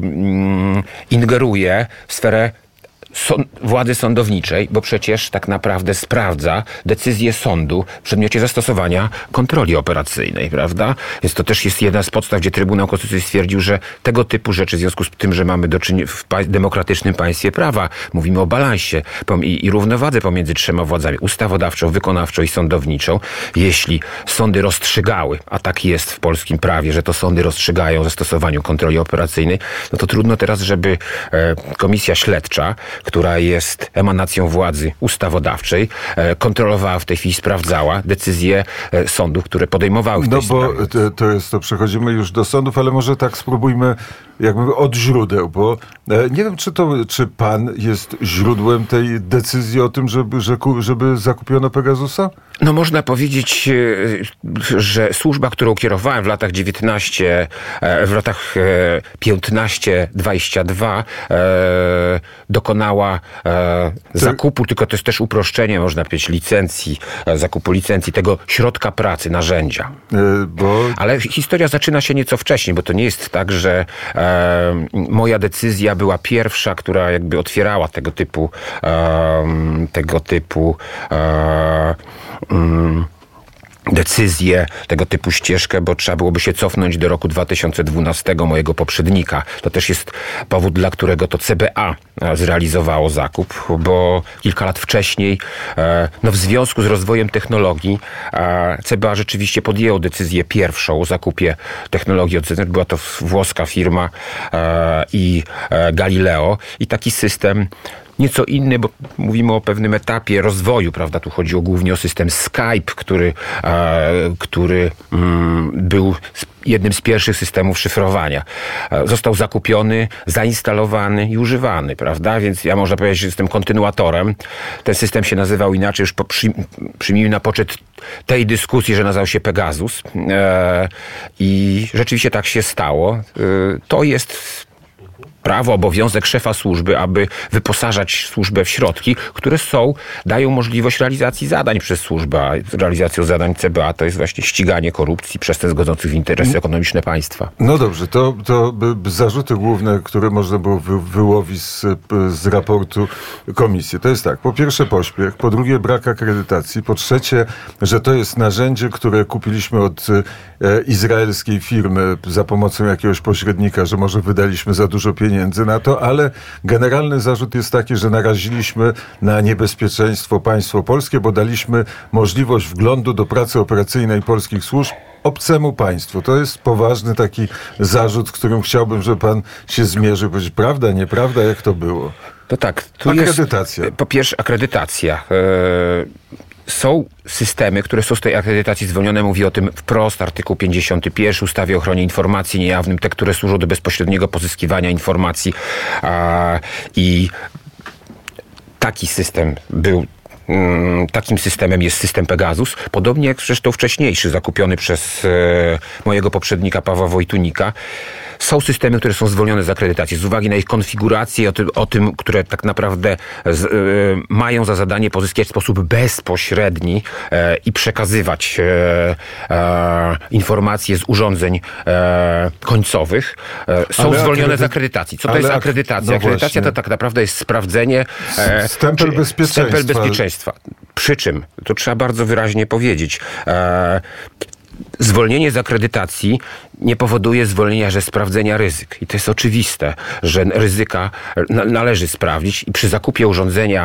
mm, ingeruje w sferę Son- władzy sądowniczej, bo przecież tak naprawdę sprawdza decyzję sądu w przedmiocie zastosowania kontroli operacyjnej, prawda? Więc to też jest jedna z podstaw, gdzie Trybunał Konstytucyjny stwierdził, że tego typu rzeczy, w związku z tym, że mamy do czynienia w pa- demokratycznym państwie prawa, mówimy o balansie pom- i, i równowadze pomiędzy trzema władzami, ustawodawczą, wykonawczą i sądowniczą. Jeśli sądy rozstrzygały, a tak jest w polskim prawie, że to sądy rozstrzygają o zastosowaniu kontroli operacyjnej, no to trudno teraz, żeby e, komisja śledcza, która jest emanacją władzy ustawodawczej, e, kontrolowała w tej chwili, sprawdzała decyzje e, sądów, które podejmowały w tej No bo sprawie. to jest to, przechodzimy już do sądów, ale może tak spróbujmy jakby od źródeł, bo e, nie wiem, czy to, czy pan jest źródłem tej decyzji o tym, żeby, że, żeby zakupiono Pegasusa? No można powiedzieć, że służba, którą kierowałem w latach dziewiętnaście, w latach piętnaście dwadzieścia dwa dokonała zakupu, tylko to jest też uproszczenie, można powiedzieć, licencji, zakupu licencji, tego środka pracy, narzędzia. Bo... Ale historia zaczyna się nieco wcześniej, bo to nie jest tak, że moja decyzja była pierwsza, która jakby otwierała tego typu tego typu Um, decyzję, tego typu ścieżkę, bo trzeba byłoby się cofnąć do roku dwa tysiące dwunastego, mojego poprzednika. To też jest powód, dla którego to C B A zrealizowało zakup, bo kilka lat wcześniej, no w związku z rozwojem technologii, C B A rzeczywiście podjęło decyzję pierwszą o zakupie technologii od zewnątrz. Była to włoska firma i Galileo i taki system nieco inny, bo mówimy o pewnym etapie rozwoju, prawda? Tu chodziło głównie o system Skype, który, e, który mm, był jednym z pierwszych systemów szyfrowania. E, został zakupiony, zainstalowany i używany, prawda? Więc ja można powiedzieć, że jestem kontynuatorem. Ten system się nazywał inaczej, już po, przy, przyjmijmy na poczet tej dyskusji, że nazywał się Pegasus. E, I rzeczywiście tak się stało. E, to jest prawo, obowiązek szefa służby, aby wyposażać służbę w środki, które są, dają możliwość realizacji zadań przez służbę. A realizacją zadań C B A to jest właśnie ściganie korupcji, przestępstw godzących w interesy ekonomiczne państwa. No dobrze, to, to by zarzuty główne, które można było wy, wyłowić z, z raportu komisji. To jest tak, po pierwsze pośpiech, po drugie brak akredytacji, po trzecie, że to jest narzędzie, które kupiliśmy od e, izraelskiej firmy za pomocą jakiegoś pośrednika, że może wydaliśmy za dużo pieniędzy na to, ale generalny zarzut jest taki, że naraziliśmy na niebezpieczeństwo państwo polskie, bo daliśmy możliwość wglądu do pracy operacyjnej polskich służb obcemu państwu. To jest poważny taki zarzut, z którym chciałbym, żeby pan się zmierzył. Powiedzieć, prawda, nieprawda, jak to było? To tak. Tu akredytacja. Jest, po pierwsze, akredytacja. Yy... Są systemy, które są z tej akredytacji zwolnione. Mówi o tym wprost artykuł pięćdziesiąty pierwszy ustawy o ochronie informacji niejawnym. Te, które służą do bezpośredniego pozyskiwania informacji. A, I taki system był Takim systemem jest system Pegasus, podobnie jak zresztą wcześniejszy, zakupiony przez e, mojego poprzednika Pawła Wojtunika. Są systemy, które są zwolnione z akredytacji z uwagi na ich konfigurację, o tym, o tym które tak naprawdę z, e, mają za zadanie pozyskiwać w sposób bezpośredni e, i przekazywać e, e, informacje z urządzeń e, końcowych. E, są ale zwolnione akredyt... z akredytacji. Co to jest akredytacja? No akredytacja właśnie. To tak naprawdę jest sprawdzenie... E, stempel czy, bezpieczeństwa. Stempel bezpieczeństwa. Przy czym, to trzeba bardzo wyraźnie powiedzieć, e, zwolnienie z akredytacji nie powoduje zwolnienia ze sprawdzenia ryzyk. I to jest oczywiste, że ryzyka na, należy sprawdzić i przy zakupie urządzenia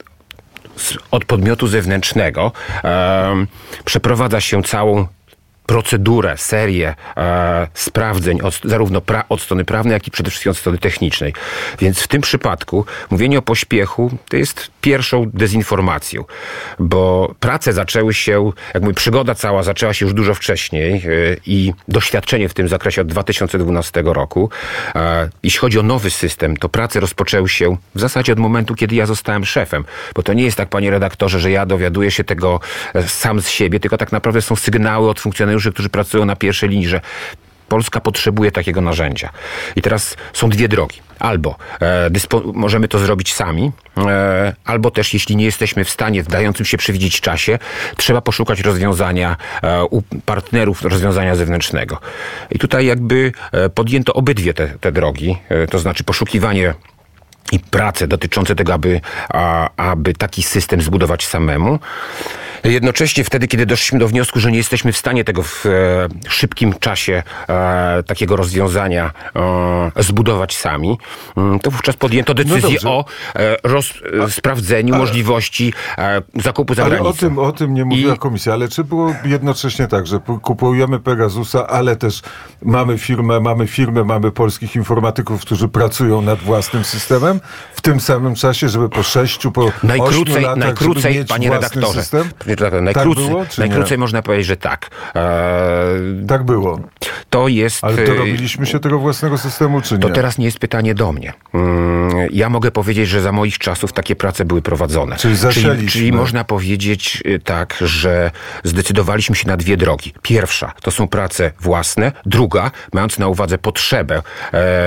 od podmiotu zewnętrznego e, przeprowadza się całą procedurę, serię e, sprawdzeń od, zarówno pra, od strony prawnej, jak i przede wszystkim od strony technicznej. Więc w tym przypadku mówienie o pośpiechu to jest pierwszą dezinformacją, bo prace zaczęły się, jak mówię, przygoda cała zaczęła się już dużo wcześniej e, i doświadczenie w tym zakresie od dwa tysiące dwunastego roku. E, jeśli chodzi o nowy system, to prace rozpoczęły się w zasadzie od momentu, kiedy ja zostałem szefem, bo to nie jest tak, panie redaktorze, że ja dowiaduję się tego sam z siebie, tylko tak naprawdę są sygnały od funkcjonariuszy, którzy pracują na pierwszej linii, że Polska potrzebuje takiego narzędzia. I teraz są dwie drogi. Albo e, dyspo- możemy to zrobić sami, e, albo też, jeśli nie jesteśmy w stanie w dającym się przewidzieć czasie, trzeba poszukać rozwiązania e, u partnerów, rozwiązania zewnętrznego. I tutaj jakby e, podjęto obydwie te, te drogi, e, to znaczy poszukiwanie i prace dotyczące tego, aby, a, aby taki system zbudować samemu. Jednocześnie wtedy, kiedy doszliśmy do wniosku, że nie jesteśmy w stanie tego w e, szybkim czasie e, takiego rozwiązania e, zbudować sami, e, to wówczas podjęto decyzję no o e, roz, e, sprawdzeniu ale, możliwości e, zakupu za granicą. Ale o tym, o tym nie mówiła I... komisja, ale czy było jednocześnie tak, że kupujemy Pegasusa, ale też mamy firmę, mamy firmę, mamy polskich informatyków, którzy pracują nad własnym systemem w tym samym czasie, żeby po sześciu, po najkrócej, ośmiu latach, najkrócej, żeby mieć panie redaktorze. System? Najkrócej, tak było, najkrócej można powiedzieć, że tak. Eee, tak było. To jest... Ale to robiliśmy się tego własnego systemu, czy nie? To teraz nie jest pytanie do mnie. Ja mogę powiedzieć, że za moich czasów takie prace były prowadzone. Czyli czyli, czyli można powiedzieć tak, że zdecydowaliśmy się na dwie drogi. Pierwsza to są prace własne. Druga, mając na uwadze potrzebę e,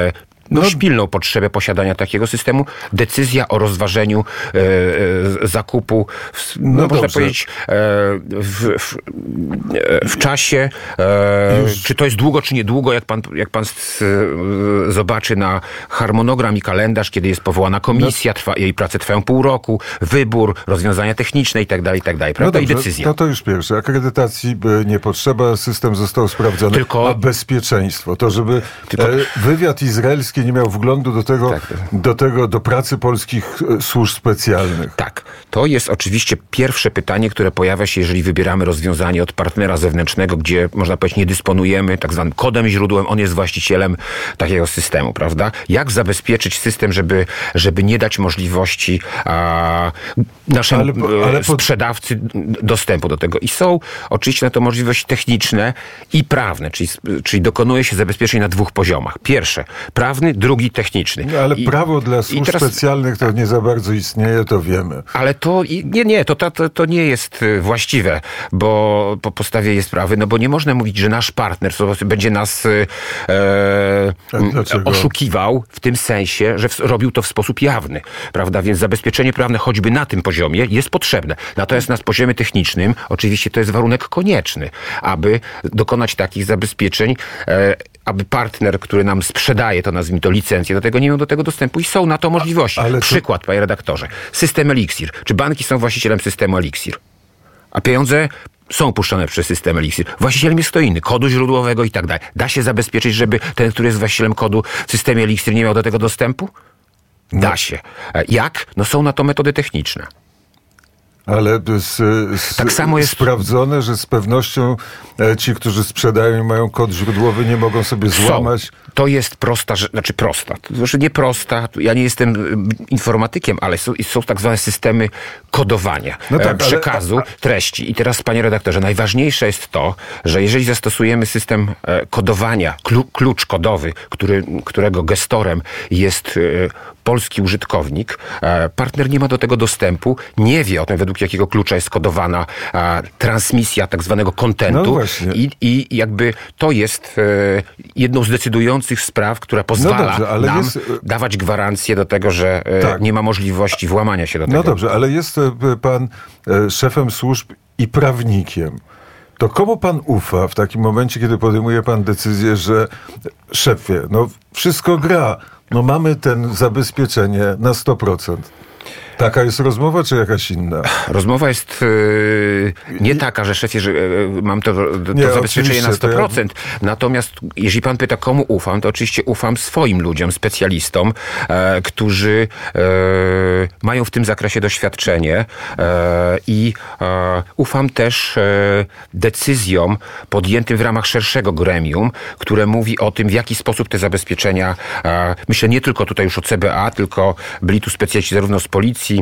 dość pilną potrzebę posiadania takiego systemu. Decyzja o rozważeniu e, e, zakupu, w, no, no można powiedzieć, e, w, w, w czasie, e, czy to jest długo, czy niedługo, jak pan, jak pan z, e, zobaczy na harmonogram i kalendarz, kiedy jest powołana komisja, trwa, jej prace trwają pół roku, wybór, rozwiązania techniczne i tak dalej, i tak dalej, prawda? No dobrze, i decyzja. No to już pierwsze. Akredytacji nie potrzeba, system został sprawdzony. Tylko, a bezpieczeństwo, to żeby tylko, wywiad izraelski nie miał wglądu do tego, tak, do tego, do pracy polskich służb specjalnych. Tak. To jest oczywiście pierwsze pytanie, które pojawia się, jeżeli wybieramy rozwiązanie od partnera zewnętrznego, gdzie, można powiedzieć, nie dysponujemy tak zwanym kodem źródłem, on jest właścicielem takiego systemu, prawda? Jak zabezpieczyć system, żeby, żeby nie dać możliwości a, naszemu ale, ale po... sprzedawcy dostępu do tego. I są oczywiście na to możliwości techniczne i prawne, czyli, czyli dokonuje się zabezpieczeń na dwóch poziomach. Pierwsze, prawny, drugi techniczny. No, ale I, prawo dla służb teraz, specjalnych to nie za bardzo istnieje, to wiemy. Ale to, nie, nie, to, to, to nie jest właściwe, bo po podstawie jest sprawy, no bo nie można mówić, że nasz partner będzie nas e, oszukiwał w tym sensie, że w, robił to w sposób jawny, prawda? Więc zabezpieczenie prawne choćby na tym poziomie jest potrzebne. Natomiast na poziomie technicznym oczywiście to jest warunek konieczny, aby dokonać takich zabezpieczeń, e, aby partner, który nam sprzedaje, to nazwijmy to licencję, do tego nie miał do tego dostępu i są na to możliwości. Ale Przykład, to... panie redaktorze. System Elixir. Czy banki są właścicielem systemu Elixir? A pieniądze są puszczone przez system Elixir. Właścicielem jest kto inny, kodu źródłowego i tak dalej. Da się zabezpieczyć, żeby ten, który jest właścicielem kodu w systemie Elixir, nie miał do tego dostępu? Da no. się. Jak? No są na to metody techniczne. Ale z, z, tak samo jest sprawdzone, że z pewnością ci, którzy sprzedają i mają kod źródłowy, nie mogą sobie złamać. Są. To jest prosta, znaczy prosta, to znaczy nie prosta, ja nie jestem informatykiem, ale są, są tak zwane systemy kodowania no tak, przekazu, ale... treści. I teraz, panie redaktorze, najważniejsze jest to, że jeżeli zastosujemy system kodowania, klucz kodowy, który, którego gestorem jest polski użytkownik, partner nie ma do tego dostępu, nie wie o tym, według jakiego klucza jest kodowana transmisja tak zwanego kontentu no i, i jakby to jest jedną z decydujących spraw, która pozwala no dobrze, ale nam jest... dawać gwarancję do tego, że tak. nie ma możliwości włamania się do tego. No dobrze, ale jest pan szefem służb i prawnikiem. To komu pan ufa w takim momencie, kiedy podejmuje pan decyzję, że szefie, no wszystko gra, no mamy ten zabezpieczenie na sto procent. Taka jest rozmowa, czy jakaś inna? Rozmowa jest yy, nie taka, że szefie, że yy, mam to, to nie, zabezpieczenie na sto procent. Ja... Natomiast jeśli pan pyta, komu ufam, to oczywiście ufam swoim ludziom, specjalistom, e, którzy e, mają w tym zakresie doświadczenie e, i e, ufam też e, decyzjom podjętym w ramach szerszego gremium, które mówi o tym, w jaki sposób te zabezpieczenia, e, myślę nie tylko tutaj już o C B A, tylko byli tu specjaliści zarówno z policji,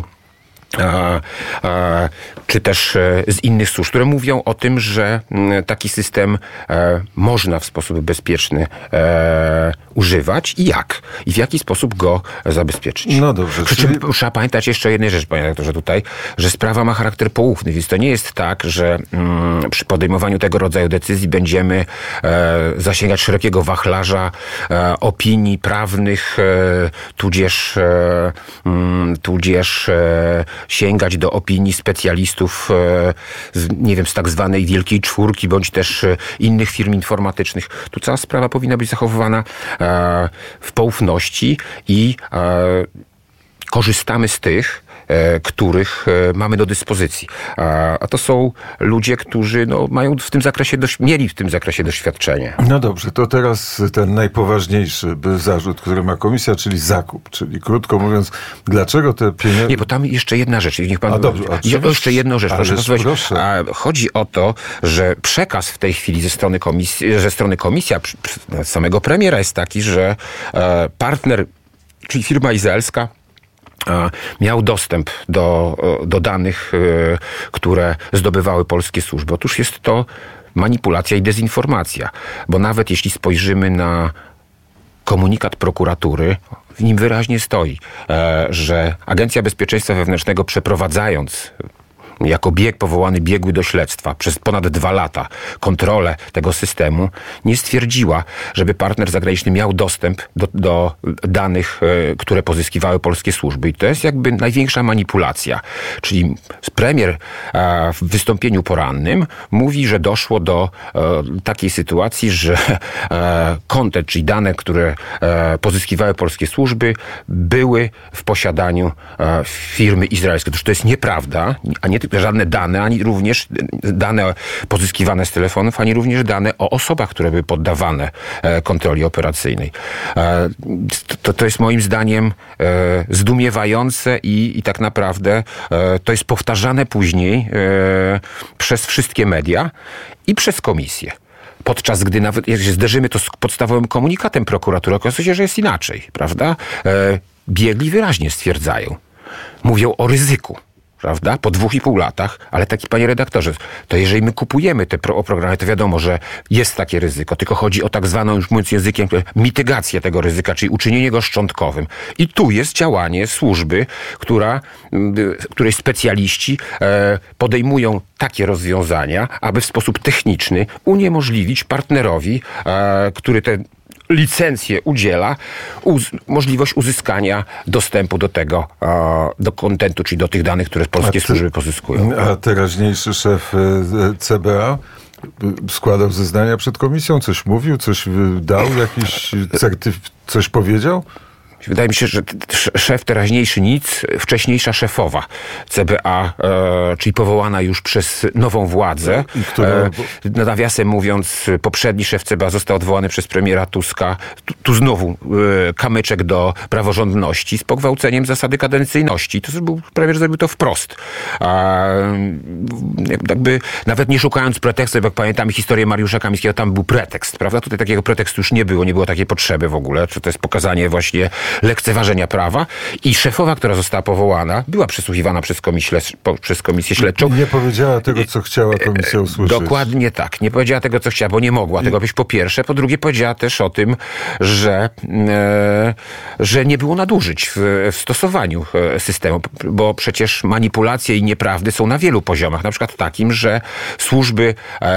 A, a, czy też e, z innych służb, które mówią o tym, że m, taki system e, można w sposób bezpieczny e, używać i jak? I w jaki sposób go zabezpieczyć? No dobrze. Przy czym czyli... trzeba pamiętać jeszcze jednej rzecz, panie redaktorze, tutaj, że sprawa ma charakter poufny, więc to nie jest tak, że mm, przy podejmowaniu tego rodzaju decyzji będziemy e, zasięgać szerokiego wachlarza e, opinii prawnych, e, tudzież e, m, tudzież e, sięgać do opinii specjalistów, z, nie wiem, z tak zwanej Wielkiej Czwórki, bądź też innych firm informatycznych. Tu cała sprawa powinna być zachowywana e, w poufności i e, korzystamy z tych, e, których e, mamy do dyspozycji. A, a to są ludzie, którzy no, mają w tym zakresie, dość, mieli w tym zakresie doświadczenie. No dobrze, to teraz ten najpoważniejszy zarzut, który ma komisja, czyli zakup. Czyli krótko mówiąc, dlaczego te pieniądze... Nie, bo tam jeszcze jedna rzecz. Niech pan... A dobrze, a jeszcze jedną rzecz. Proszę, proszę. A chodzi o to, że przekaz w tej chwili ze strony komisji, ze strony komisja, samego premiera jest taki, że partner, czyli firma izraelska, miał dostęp do, do danych, które zdobywały polskie służby. Otóż jest to manipulacja i dezinformacja, bo nawet jeśli spojrzymy na komunikat prokuratury, w nim wyraźnie stoi, że Agencja Bezpieczeństwa Wewnętrznego, przeprowadzając jako bieg powołany biegły do śledztwa przez ponad dwa lata kontrolę tego systemu, nie stwierdziła, żeby partner zagraniczny miał dostęp do, do danych, które pozyskiwały polskie służby. I to jest jakby największa manipulacja. Czyli premier w wystąpieniu porannym mówi, że doszło do takiej sytuacji, że content, czyli dane, które pozyskiwały polskie służby, były w posiadaniu firmy izraelskiej. Otóż to jest nieprawda, a nie tylko żadne dane, ani również dane pozyskiwane z telefonów, ani również dane o osobach, które były poddawane kontroli operacyjnej. To, to jest moim zdaniem zdumiewające i, i tak naprawdę to jest powtarzane później przez wszystkie media i przez komisję. Podczas gdy nawet, jak się zderzymy to z podstawowym komunikatem prokuratury, okazuje się, że jest inaczej, prawda? Biegli wyraźnie stwierdzają, mówią o ryzyku, prawda? Po dwóch i pół latach, ale taki, panie redaktorze, to jeżeli my kupujemy te pro- programy, to wiadomo, że jest takie ryzyko, tylko chodzi o tak zwaną, już mówiąc językiem, mitygację tego ryzyka, czyli uczynienie go szczątkowym. I tu jest działanie służby, która, której specjaliści e, podejmują takie rozwiązania, aby w sposób techniczny uniemożliwić partnerowi, e, który te licencję udziela, uz- możliwość uzyskania dostępu do tego, e, do kontentu, czyli do tych danych, które polskie ty, służby pozyskują. A teraźniejszy szef C B A składał zeznania przed komisją, coś mówił, coś dał, jakiś certyfikat, coś powiedział? Wydaje mi się, że szef teraźniejszy nic, wcześniejsza szefowa C B A, e, czyli powołana już przez nową władzę. I która... e, nawiasem mówiąc, poprzedni szef C B A został odwołany przez premiera Tuska. Tu, tu znowu e, kamyczek do praworządności z pogwałceniem zasady kadencyjności. To był, premier zrobił to wprost. A, jakby nawet nie szukając pretekstu, jak pamiętamy historię Mariusza Kamińskiego, tam był pretekst, prawda? Tutaj takiego pretekstu już nie było, nie było takiej potrzeby w ogóle. Czy to jest pokazanie właśnie lekceważenia prawa i szefowa, która została powołana, była przesłuchiwana przez komisję, przez komisję śledczą. Nie powiedziała tego, co chciała komisja usłyszeć. Dokładnie tak. Nie powiedziała tego, co chciała, bo nie mogła tego być, po pierwsze. Po drugie, powiedziała też o tym, że, e, że nie było nadużyć w, w stosowaniu systemu, bo przecież manipulacje i nieprawdy są na wielu poziomach. Na przykład takim, że służby,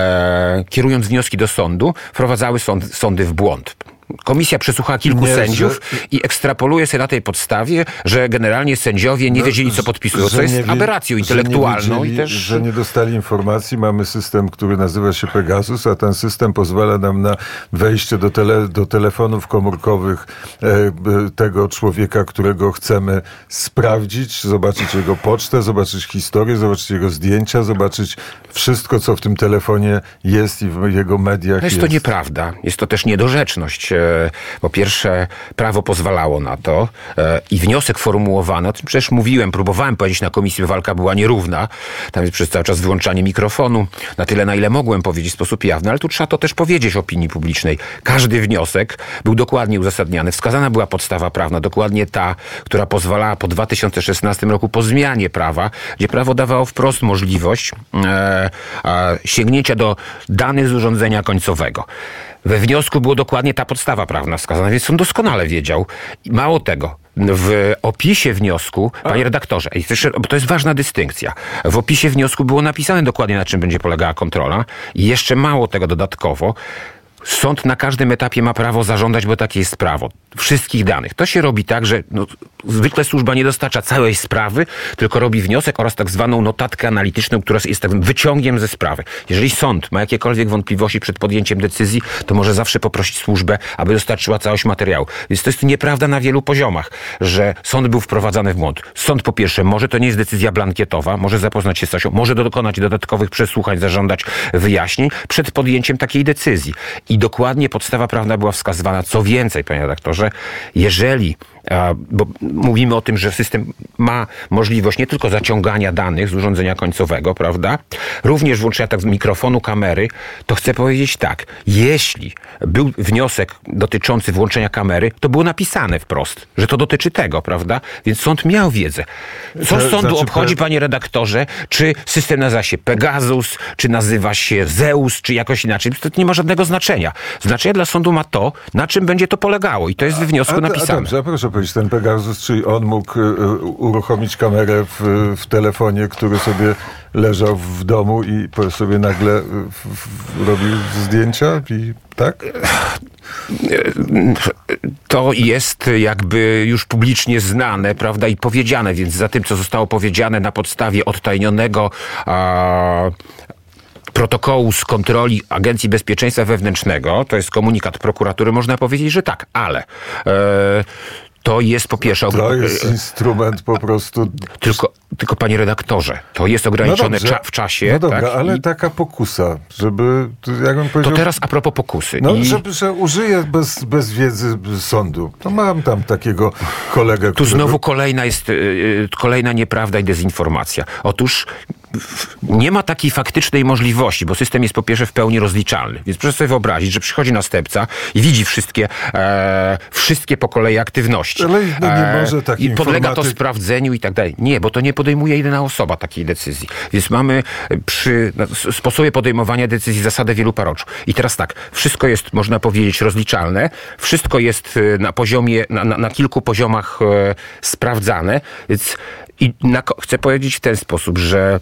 e, kierując wnioski do sądu, wprowadzały sąd, sądy w błąd. Komisja przesłuchała kilku nie, sędziów że... i ekstrapoluje sobie na tej podstawie, że generalnie sędziowie nie no, wiedzieli, co podpisują, co jest wie, aberracją intelektualną. Wiedzieli, i też... Że nie dostali informacji. Mamy system, który nazywa się Pegasus, a ten system pozwala nam na wejście do, tele, do telefonów komórkowych e, tego człowieka, którego chcemy sprawdzić, zobaczyć jego pocztę, zobaczyć historię, zobaczyć jego zdjęcia, zobaczyć wszystko, co w tym telefonie jest i w jego mediach no jest. jest to nieprawda. Jest to też niedorzeczność. Po pierwsze, prawo pozwalało na to i wniosek formułowano, o tym przecież mówiłem, próbowałem powiedzieć na komisji, walka była nierówna, tam jest przez cały czas wyłączanie mikrofonu, na tyle, na ile mogłem powiedzieć w sposób jawny, ale tu trzeba to też powiedzieć opinii publicznej. Każdy wniosek był dokładnie uzasadniany, wskazana była podstawa prawna, dokładnie ta, która pozwalała po dwa tysiące szesnastym roku po zmianie prawa, gdzie prawo dawało wprost możliwość e, e, sięgnięcia do danych z urządzenia końcowego. We wniosku było dokładnie ta podstawa prawna wskazana, więc on doskonale wiedział. I mało tego, w opisie wniosku, panie redaktorze, bo to jest ważna dystynkcja, w opisie wniosku było napisane dokładnie, na czym będzie polegała kontrola i jeszcze mało tego dodatkowo, sąd na każdym etapie ma prawo zażądać, bo takie jest prawo, wszystkich danych. To się robi tak, że no, zwykle służba nie dostarcza całej sprawy, tylko robi wniosek oraz tak zwaną notatkę analityczną, która jest takim wyciągiem ze sprawy. Jeżeli sąd ma jakiekolwiek wątpliwości przed podjęciem decyzji, to może zawsze poprosić służbę, aby dostarczyła całość materiału. Więc to jest nieprawda na wielu poziomach, że sąd był wprowadzany w błąd. Sąd po pierwsze, może to nie jest decyzja blankietowa, może zapoznać się z coś, może dokonać dodatkowych przesłuchań, zażądać wyjaśnień przed podjęciem takiej decyzji. I dokładnie podstawa prawna była wskazywana. Co więcej, panie redaktorze, jeżeli, bo mówimy o tym, że system ma możliwość nie tylko zaciągania danych z urządzenia końcowego, prawda, również włączenia tak z mikrofonu, kamery, to chcę powiedzieć tak, jeśli był wniosek dotyczący włączenia kamery, to było napisane wprost, że to dotyczy tego, prawda, więc sąd miał wiedzę. Co z sądu znaczy, obchodzi, panie redaktorze, czy system nazywa się Pegasus, czy nazywa się Zeus, czy jakoś inaczej, to nie ma żadnego znaczenia. Znaczenie dla sądu ma to, na czym będzie to polegało i to jest we wniosku a, a, napisane. A dobrze, a proszę powiedzieć, ten Pegasus, czyli on mógł uruchomić kamerę w, w telefonie, który sobie leżał w domu i sobie nagle w, w, robił zdjęcia i tak? To jest jakby już publicznie znane, prawda, i powiedziane, więc za tym, co zostało powiedziane na podstawie odtajnionego a, protokołu z kontroli Agencji Bezpieczeństwa Wewnętrznego, to jest komunikat prokuratury, można powiedzieć, że tak, ale e, to jest po pierwsze... To jest instrument po prostu... Tylko, tylko panie redaktorze, to jest ograniczone no cza- w czasie. No dobra, tak? ale I... taka pokusa, żeby... Jakbym powiedział, to teraz a propos pokusy. No, I... żeby, że użyję bez, bez wiedzy sądu. No mam tam takiego kolegę, Tu który... znowu kolejna jest yy, kolejna nieprawda i dezinformacja. Otóż nie ma takiej faktycznej możliwości, bo system jest po pierwsze w pełni rozliczalny. Więc proszę sobie wyobrazić, że przychodzi następca i widzi wszystkie, e, wszystkie po kolei aktywności. Ale no nie może taki I podlega informatyk... to sprawdzeniu i tak dalej. Nie, bo to nie podejmuje jedyna osoba takiej decyzji. Więc mamy przy sposobie podejmowania decyzji zasadę wielu paroczu. I teraz tak, wszystko jest, można powiedzieć, rozliczalne. Wszystko jest na poziomie, na, na, na kilku poziomach e, sprawdzane. Więc i na, chcę powiedzieć w ten sposób, że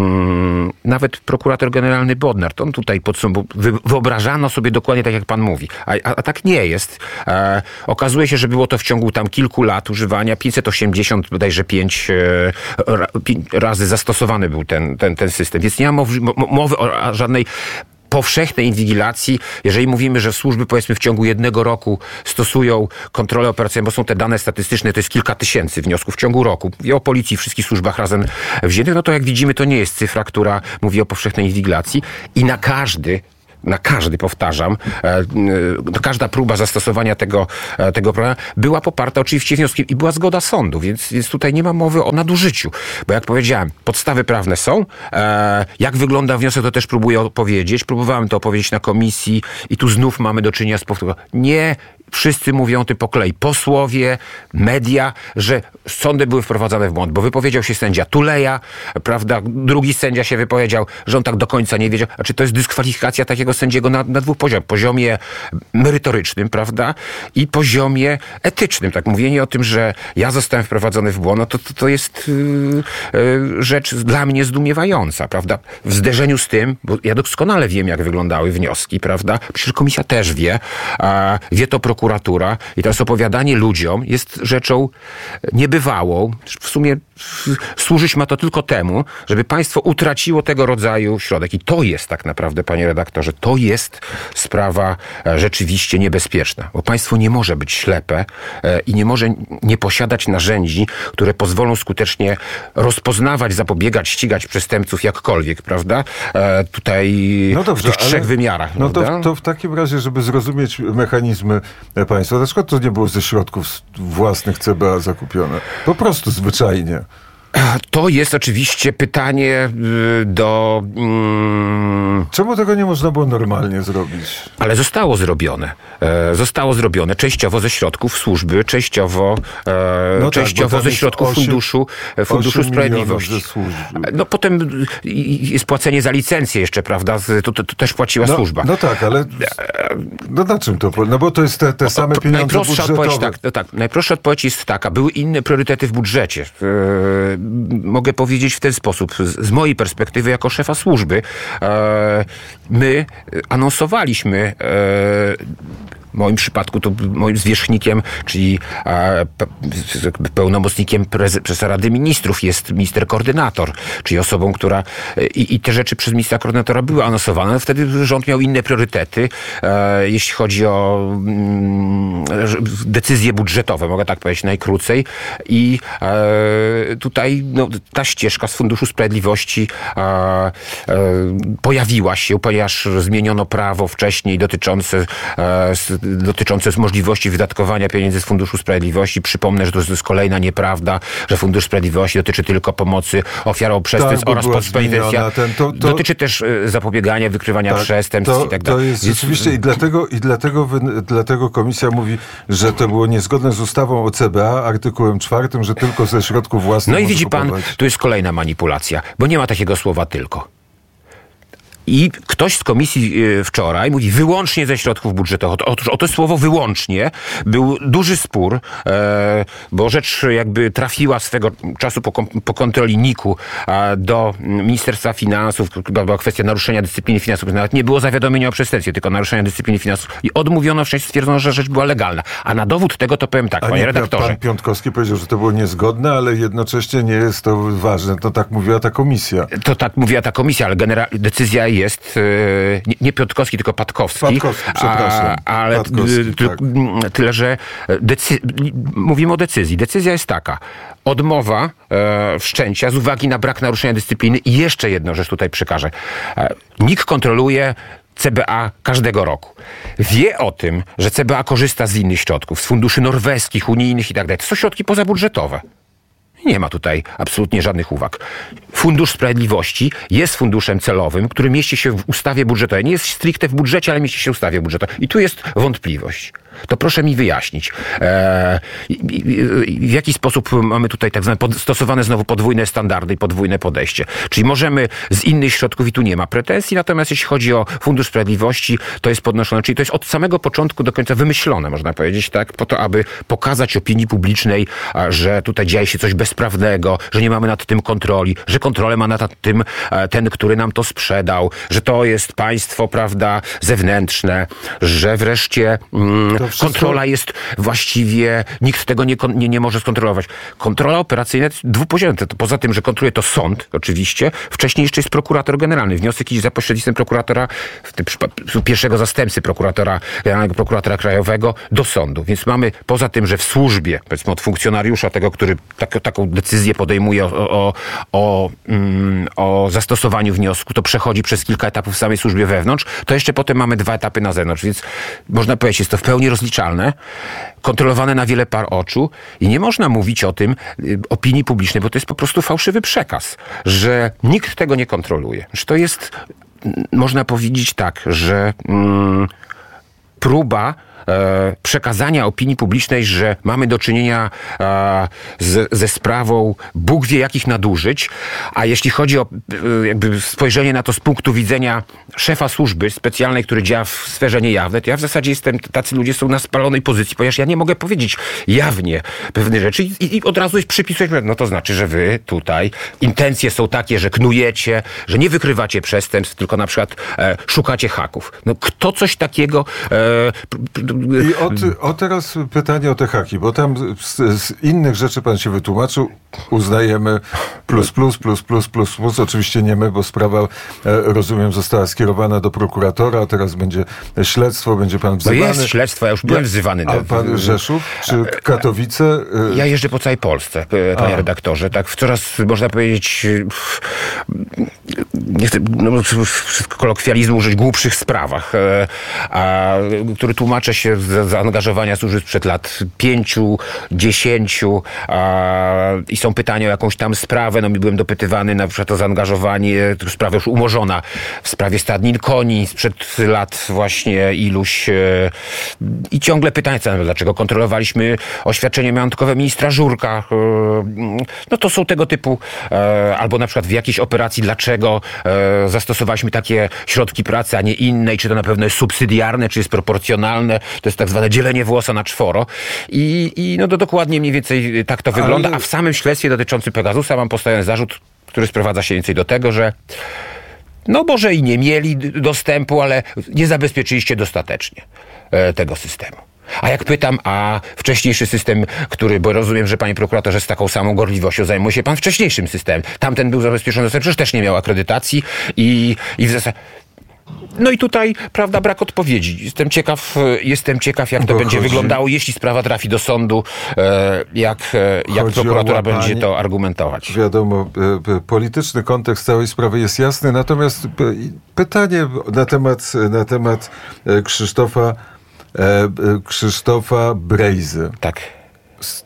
mm, nawet prokurator generalny Bodnar, to on tutaj podsumował, wyobrażano sobie dokładnie tak, jak pan mówi. A, a, a tak nie jest. E, okazuje się, że było to w ciągu tam kilku lat używania, pięćset osiemdziesiąt bodajże pięć e, ra, pięć razy zastosowany był ten, ten, ten system. Więc nie ma mowy, mowy o żadnej powszechnej inwigilacji, jeżeli mówimy, że służby powiedzmy w ciągu jednego roku stosują kontrolę operacyjną, bo są te dane statystyczne, to jest kilka tysięcy wniosków w ciągu roku. Mówię o policji, wszystkich służbach razem wziętych, no to jak widzimy, to nie jest cyfra, która mówi o powszechnej inwigilacji i na każdy na każdy, powtarzam, e, każda próba zastosowania tego, e, tego programu była poparta oczywiście wnioskiem i była zgoda sądu, więc, więc tutaj nie ma mowy o nadużyciu. Bo jak powiedziałem, podstawy prawne są. E, jak wygląda wniosek, to też próbuję opowiedzieć. Próbowałem to opowiedzieć na komisji i tu znów mamy do czynienia z powtórką. Nie wszyscy mówią ty po kolei. Posłowie, media, że sądy były wprowadzane w błąd, bo wypowiedział się sędzia Tuleja, prawda? Drugi sędzia się wypowiedział, że on tak do końca nie wiedział. Znaczy to jest dyskwalifikacja takiego sędziego na, na dwóch poziomach. Poziomie merytorycznym, prawda? I poziomie etycznym. Tak, mówienie o tym, że ja zostałem wprowadzony w błąd, no to, to, to jest yy, yy, rzecz dla mnie zdumiewająca, prawda? W zderzeniu z tym, bo ja doskonale wiem, jak wyglądały wnioski, prawda? Przecież komisja też wie, a wie to prokurator, prokuratura i teraz opowiadanie ludziom jest rzeczą niebywałą. W sumie służyć ma to tylko temu, żeby państwo utraciło tego rodzaju środek. I to jest tak naprawdę, panie redaktorze, to jest sprawa rzeczywiście niebezpieczna. Bo państwo nie może być ślepe i nie może nie posiadać narzędzi, które pozwolą skutecznie rozpoznawać, zapobiegać, ścigać przestępców jakkolwiek, prawda? Tutaj no dobrze, w tych trzech ale, wymiarach. No to, to w takim razie, żeby zrozumieć mechanizmy państwa, na przykład to nie było ze środków własnych C B A zakupione. Po prostu zwyczajnie. To jest oczywiście pytanie do... Mm... Czemu tego nie można było normalnie zrobić? Ale zostało zrobione. E, zostało zrobione częściowo ze środków służby, częściowo, e, no częściowo tak, ze środków osiem, funduszu, funduszu Sprawiedliwości. No potem jest płacenie za licencję jeszcze, prawda? To, to, to też płaciła no, służba. No tak, ale no na czym to? No bo to jest te, te same pieniądze najprostsza budżetowe. Odpowiedź, tak, no tak, najprostsza odpowiedź jest taka. Były inne priorytety w budżecie. E, mogę powiedzieć w ten sposób. Z, z mojej perspektywy jako szefa służby e, my anonsowaliśmy e, w moim przypadku to moim zwierzchnikiem, czyli e, pełnomocnikiem prezesa Rady Ministrów jest minister koordynator, czyli osobą, która i, i te rzeczy przez ministra koordynatora były anonsowane. Wtedy rząd miał inne priorytety, e, jeśli chodzi o mm, decyzje budżetowe, mogę tak powiedzieć najkrócej. I e, tutaj no, ta ścieżka z Funduszu Sprawiedliwości e, e, pojawiła się, ponieważ zmieniono prawo wcześniej dotyczące e, dotyczące możliwości wydatkowania pieniędzy z Funduszu Sprawiedliwości. Przypomnę, że to jest kolejna nieprawda, że Fundusz Sprawiedliwości dotyczy tylko pomocy ofiarom przestępstw tak, oraz postpenitencja. To, to, dotyczy też zapobiegania, wykrywania tak, przestępstw to, i tak dalej. To jest rzeczywiście i dlatego, i dlatego, dlatego komisja mówi, że to było niezgodne z ustawą o C B A, artykułem czwartym, że tylko ze środków własnych. No i widzi pan, kupować. tu jest kolejna manipulacja, bo nie ma takiego słowa tylko. I ktoś z komisji wczoraj mówi wyłącznie ze środków budżetowych. Otóż o to słowo wyłącznie był duży spór, e, bo rzecz jakby trafiła swego czasu po, po kontroli N I K-u a, do Ministerstwa Finansów. Była kwestia naruszenia dyscypliny finansów. Nawet nie było zawiadomienia o przestępstwie, tylko naruszenia dyscypliny finansów. I odmówiono, wcześniej stwierdzono, że rzecz była legalna. A na dowód tego to powiem tak, a panie nie, redaktorze. Pan Piątkowski powiedział, że to było niezgodne, ale jednocześnie nie jest to ważne. To tak mówiła ta komisja. To tak mówiła ta komisja, ale genera- decyzja jest yy, nie, nie Piotkowski, tylko Patkowski. Patkowski, przepraszam. A, ale Patkowski, ty, tak. tyle, że decy- mówimy o decyzji. Decyzja jest taka. Odmowa e, wszczęcia z uwagi na brak naruszenia dyscypliny. I jeszcze jedną rzecz tutaj przekażę. E, N I K kontroluje C B A każdego roku. Wie o tym, że C B A korzysta z innych środków, z funduszy norweskich, unijnych i tak dalej. To są środki pozabudżetowe. Nie ma tutaj absolutnie żadnych uwag. Fundusz Sprawiedliwości jest funduszem celowym, który mieści się w ustawie budżetowej. Nie jest stricte w budżecie, ale mieści się w ustawie budżetowej. I tu jest wątpliwość. To proszę mi wyjaśnić, e, w jaki sposób mamy tutaj tak zwane pod, stosowane znowu podwójne standardy i podwójne podejście. Czyli możemy z innych środków i tu nie ma pretensji, natomiast jeśli chodzi o Fundusz Sprawiedliwości, to jest podnoszone, czyli to jest od samego początku do końca wymyślone, można powiedzieć, tak, po to, aby pokazać opinii publicznej, że tutaj dzieje się coś bezprawnego, że nie mamy nad tym kontroli, że kontrolę ma nad tym ten, który nam to sprzedał, że to jest państwo, prawda, zewnętrzne, że wreszcie mm, wszystko... kontrola jest właściwie, nikt tego nie, nie, nie może skontrolować. Kontrola operacyjna jest dwupoziomowa. Poza tym, że kontroluje to sąd, oczywiście, wcześniej jeszcze jest prokurator generalny. Wniosek idzie za pośrednictwem prokuratora, w tym przypadku pierwszego zastępcy prokuratora, generalnego prokuratora krajowego do sądu. Więc mamy, poza tym, że w służbie, powiedzmy od funkcjonariusza, tego, który tak, taką decyzję podejmuje o, o, o, mm, o zastosowaniu wniosku, to przechodzi przez kilka etapów w samej służbie wewnątrz, to jeszcze potem mamy dwa etapy na zewnątrz. Więc można powiedzieć, jest to w pełni rozliczalne, kontrolowane na wiele par oczu i nie można mówić o tym y, opinii publicznej, bo to jest po prostu fałszywy przekaz, że nikt tego nie kontroluje. Że to jest, m, można powiedzieć tak, że mm, próba E, przekazania opinii publicznej, że mamy do czynienia e, z, ze sprawą Bóg wie jakich nadużyć, a jeśli chodzi o e, jakby spojrzenie na to z punktu widzenia szefa służby specjalnej, który działa w sferze niejawnej, to ja w zasadzie jestem, tacy ludzie są na spalonej pozycji, ponieważ ja nie mogę powiedzieć jawnie pewne rzeczy i, i od razu jest przypisać, no to znaczy, że wy tutaj intencje są takie, że knujecie, że nie wykrywacie przestępstw, tylko na przykład e, szukacie haków. No kto coś takiego e, I o, ty, o teraz pytanie o te haki, bo tam z, z innych rzeczy pan się wytłumaczył, uznajemy plus, plus, plus, plus, plus, plus. Oczywiście nie my, bo sprawa, e, rozumiem, została skierowana do prokuratora, a teraz będzie śledztwo, będzie pan wzywany. No jest śledztwo, ja już byłem wzywany. A pan Rzeszów czy Katowice? E... Ja jeżdżę po całej Polsce, panie a. redaktorze, tak w coraz, można powiedzieć, nie chcę no, kolokwializmu użyć, głupszych sprawach, e, a, który tłumaczę się z zaangażowania służby sprzed lat pięciu, dziesięciu a, i są pytania o jakąś tam sprawę. No mi byłem dopytywany na przykład o zaangażowanie, sprawa już umorzona w sprawie stadnin koni sprzed lat właśnie iluś e, i ciągle pytania, dlaczego kontrolowaliśmy oświadczenie majątkowe ministra Żurka. E, no to są tego typu e, albo na przykład w jakiejś operacji, dlaczego e, zastosowaliśmy takie środki pracy, a nie inne i czy to na pewno jest subsydiarne, czy jest proporcjonalne. To jest tak zwane dzielenie włosa na czworo. I, i no to dokładnie mniej więcej tak to wygląda. Ale... A w samym śledztwie dotyczącym Pegasusa mam postawiony zarzut, który sprowadza się więcej do tego, że no może i nie mieli dostępu, ale nie zabezpieczyliście dostatecznie e, tego systemu. A jak pytam, a wcześniejszy system, który, bo rozumiem, że panie prokuratorze z taką samą gorliwością zajmuje się pan wcześniejszym systemem. Tamten był zabezpieczony dostęp, przecież też nie miał akredytacji i, i w zasadzie... No i tutaj, prawda, brak odpowiedzi. Jestem ciekaw, jestem ciekaw, jak to Bo będzie chodzi... wyglądało, jeśli sprawa trafi do sądu, jak, jak prokuratura będzie to argumentować. Wiadomo, polityczny kontekst całej sprawy jest jasny, natomiast pytanie na temat, na temat Krzysztofa, Krzysztofa Brejzy. Tak.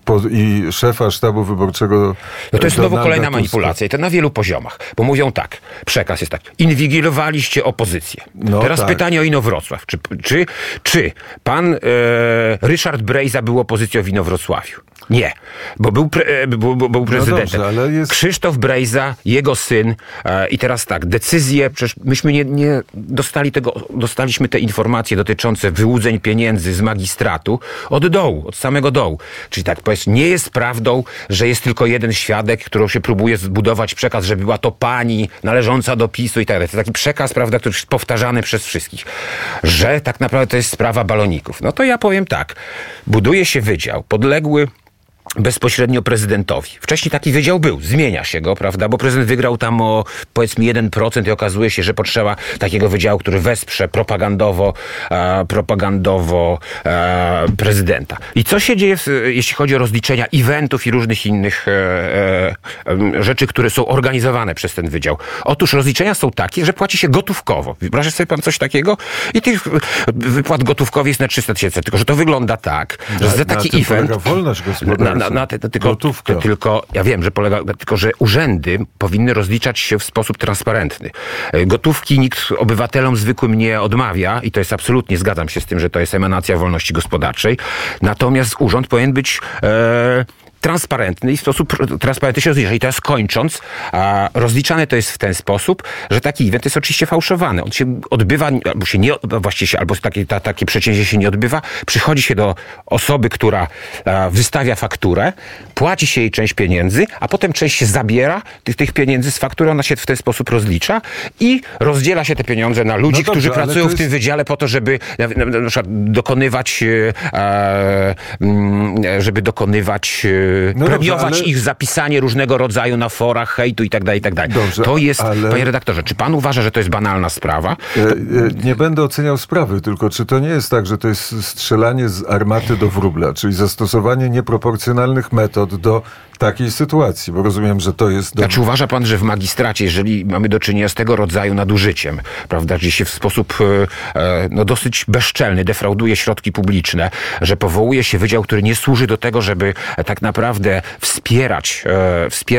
po, i szefa sztabu wyborczego. No to jest Donalda znowu kolejna Tuska. manipulacja i to na wielu poziomach, bo mówią tak, przekaz jest tak, inwigilowaliście opozycję. No Teraz tak. pytanie o Inowrocław. Czy, czy, czy pan e, Ryszard Brejza był opozycją w Inowrocławiu? Nie, bo był, pre, był, był, był prezydentem. No dobrze, ale jest... Krzysztof Brejza, jego syn e, i teraz tak, decyzje, przecież myśmy nie, nie dostali tego, dostaliśmy te informacje dotyczące wyłudzeń pieniędzy z magistratu od dołu, od samego dołu. Czyli tak, powiedz, nie jest prawdą, że jest tylko jeden świadek, którą się próbuje zbudować przekaz, że była to pani należąca do PiSu i tak dalej. To taki przekaz, prawda, który jest powtarzany przez wszystkich. Że tak naprawdę to jest sprawa baloników. No to ja powiem tak, buduje się wydział podległy bezpośrednio prezydentowi. Wcześniej taki wydział był, zmienia się go, prawda, bo prezydent wygrał tam o powiedzmy jeden procent i okazuje się, że potrzeba takiego wydziału, który wesprze propagandowo, e, propagandowo e, prezydenta. I co się dzieje, w, jeśli chodzi o rozliczenia eventów i różnych innych e, e, rzeczy, które są organizowane przez ten wydział? Otóż rozliczenia są takie, że płaci się gotówkowo. Wyobraża sobie pan coś takiego? I tych wypłat gotówkowych jest na trzysta tysięcy, tylko że to wygląda tak, że za taki na tym event... polega wolność gospodarcza. Na, na, na te, tylko, to, tylko, ja wiem, że polega, tylko że urzędy powinny rozliczać się w sposób transparentny. Gotówki nikt obywatelom zwykłym nie odmawia i to jest absolutnie, zgadzam się z tym, że to jest emanacja wolności gospodarczej. Natomiast urząd powinien być e, transparentny i w sposób transparentny się rozlicza. I teraz kończąc, a rozliczane to jest w ten sposób, że taki event jest oczywiście fałszowany. On się odbywa, albo się nie, właściwie się, albo takie, ta, takie przedsięwzięcie się nie odbywa. Przychodzi się do osoby, która a, wystawia fakturę, płaci się jej część pieniędzy, a potem część się zabiera tych, tych pieniędzy z faktury, ona się w ten sposób rozlicza i rozdziela się te pieniądze na ludzi, no dobrze, którzy pracują jest... w tym wydziale po to, żeby na, na, na przykład dokonywać e, żeby dokonywać No premiować dobrze, ale... ich zapisanie różnego rodzaju na forach, hejtu i tak dalej, i tak dalej. Dobrze, to jest, ale... panie redaktorze, czy pan uważa, że to jest banalna sprawa? E, e, nie będę oceniał sprawy, tylko czy to nie jest tak, że to jest strzelanie z armaty do wróbla, czyli zastosowanie nieproporcjonalnych metod do takiej sytuacji, bo rozumiem, że to jest... Do... Znaczy uważa pan, że w magistracie, jeżeli mamy do czynienia z tego rodzaju nadużyciem, prawda, gdzie się w sposób e, no, dosyć bezczelny defrauduje środki publiczne, że powołuje się wydział, który nie służy do tego, żeby tak naprawdę wspierać, e, wspierać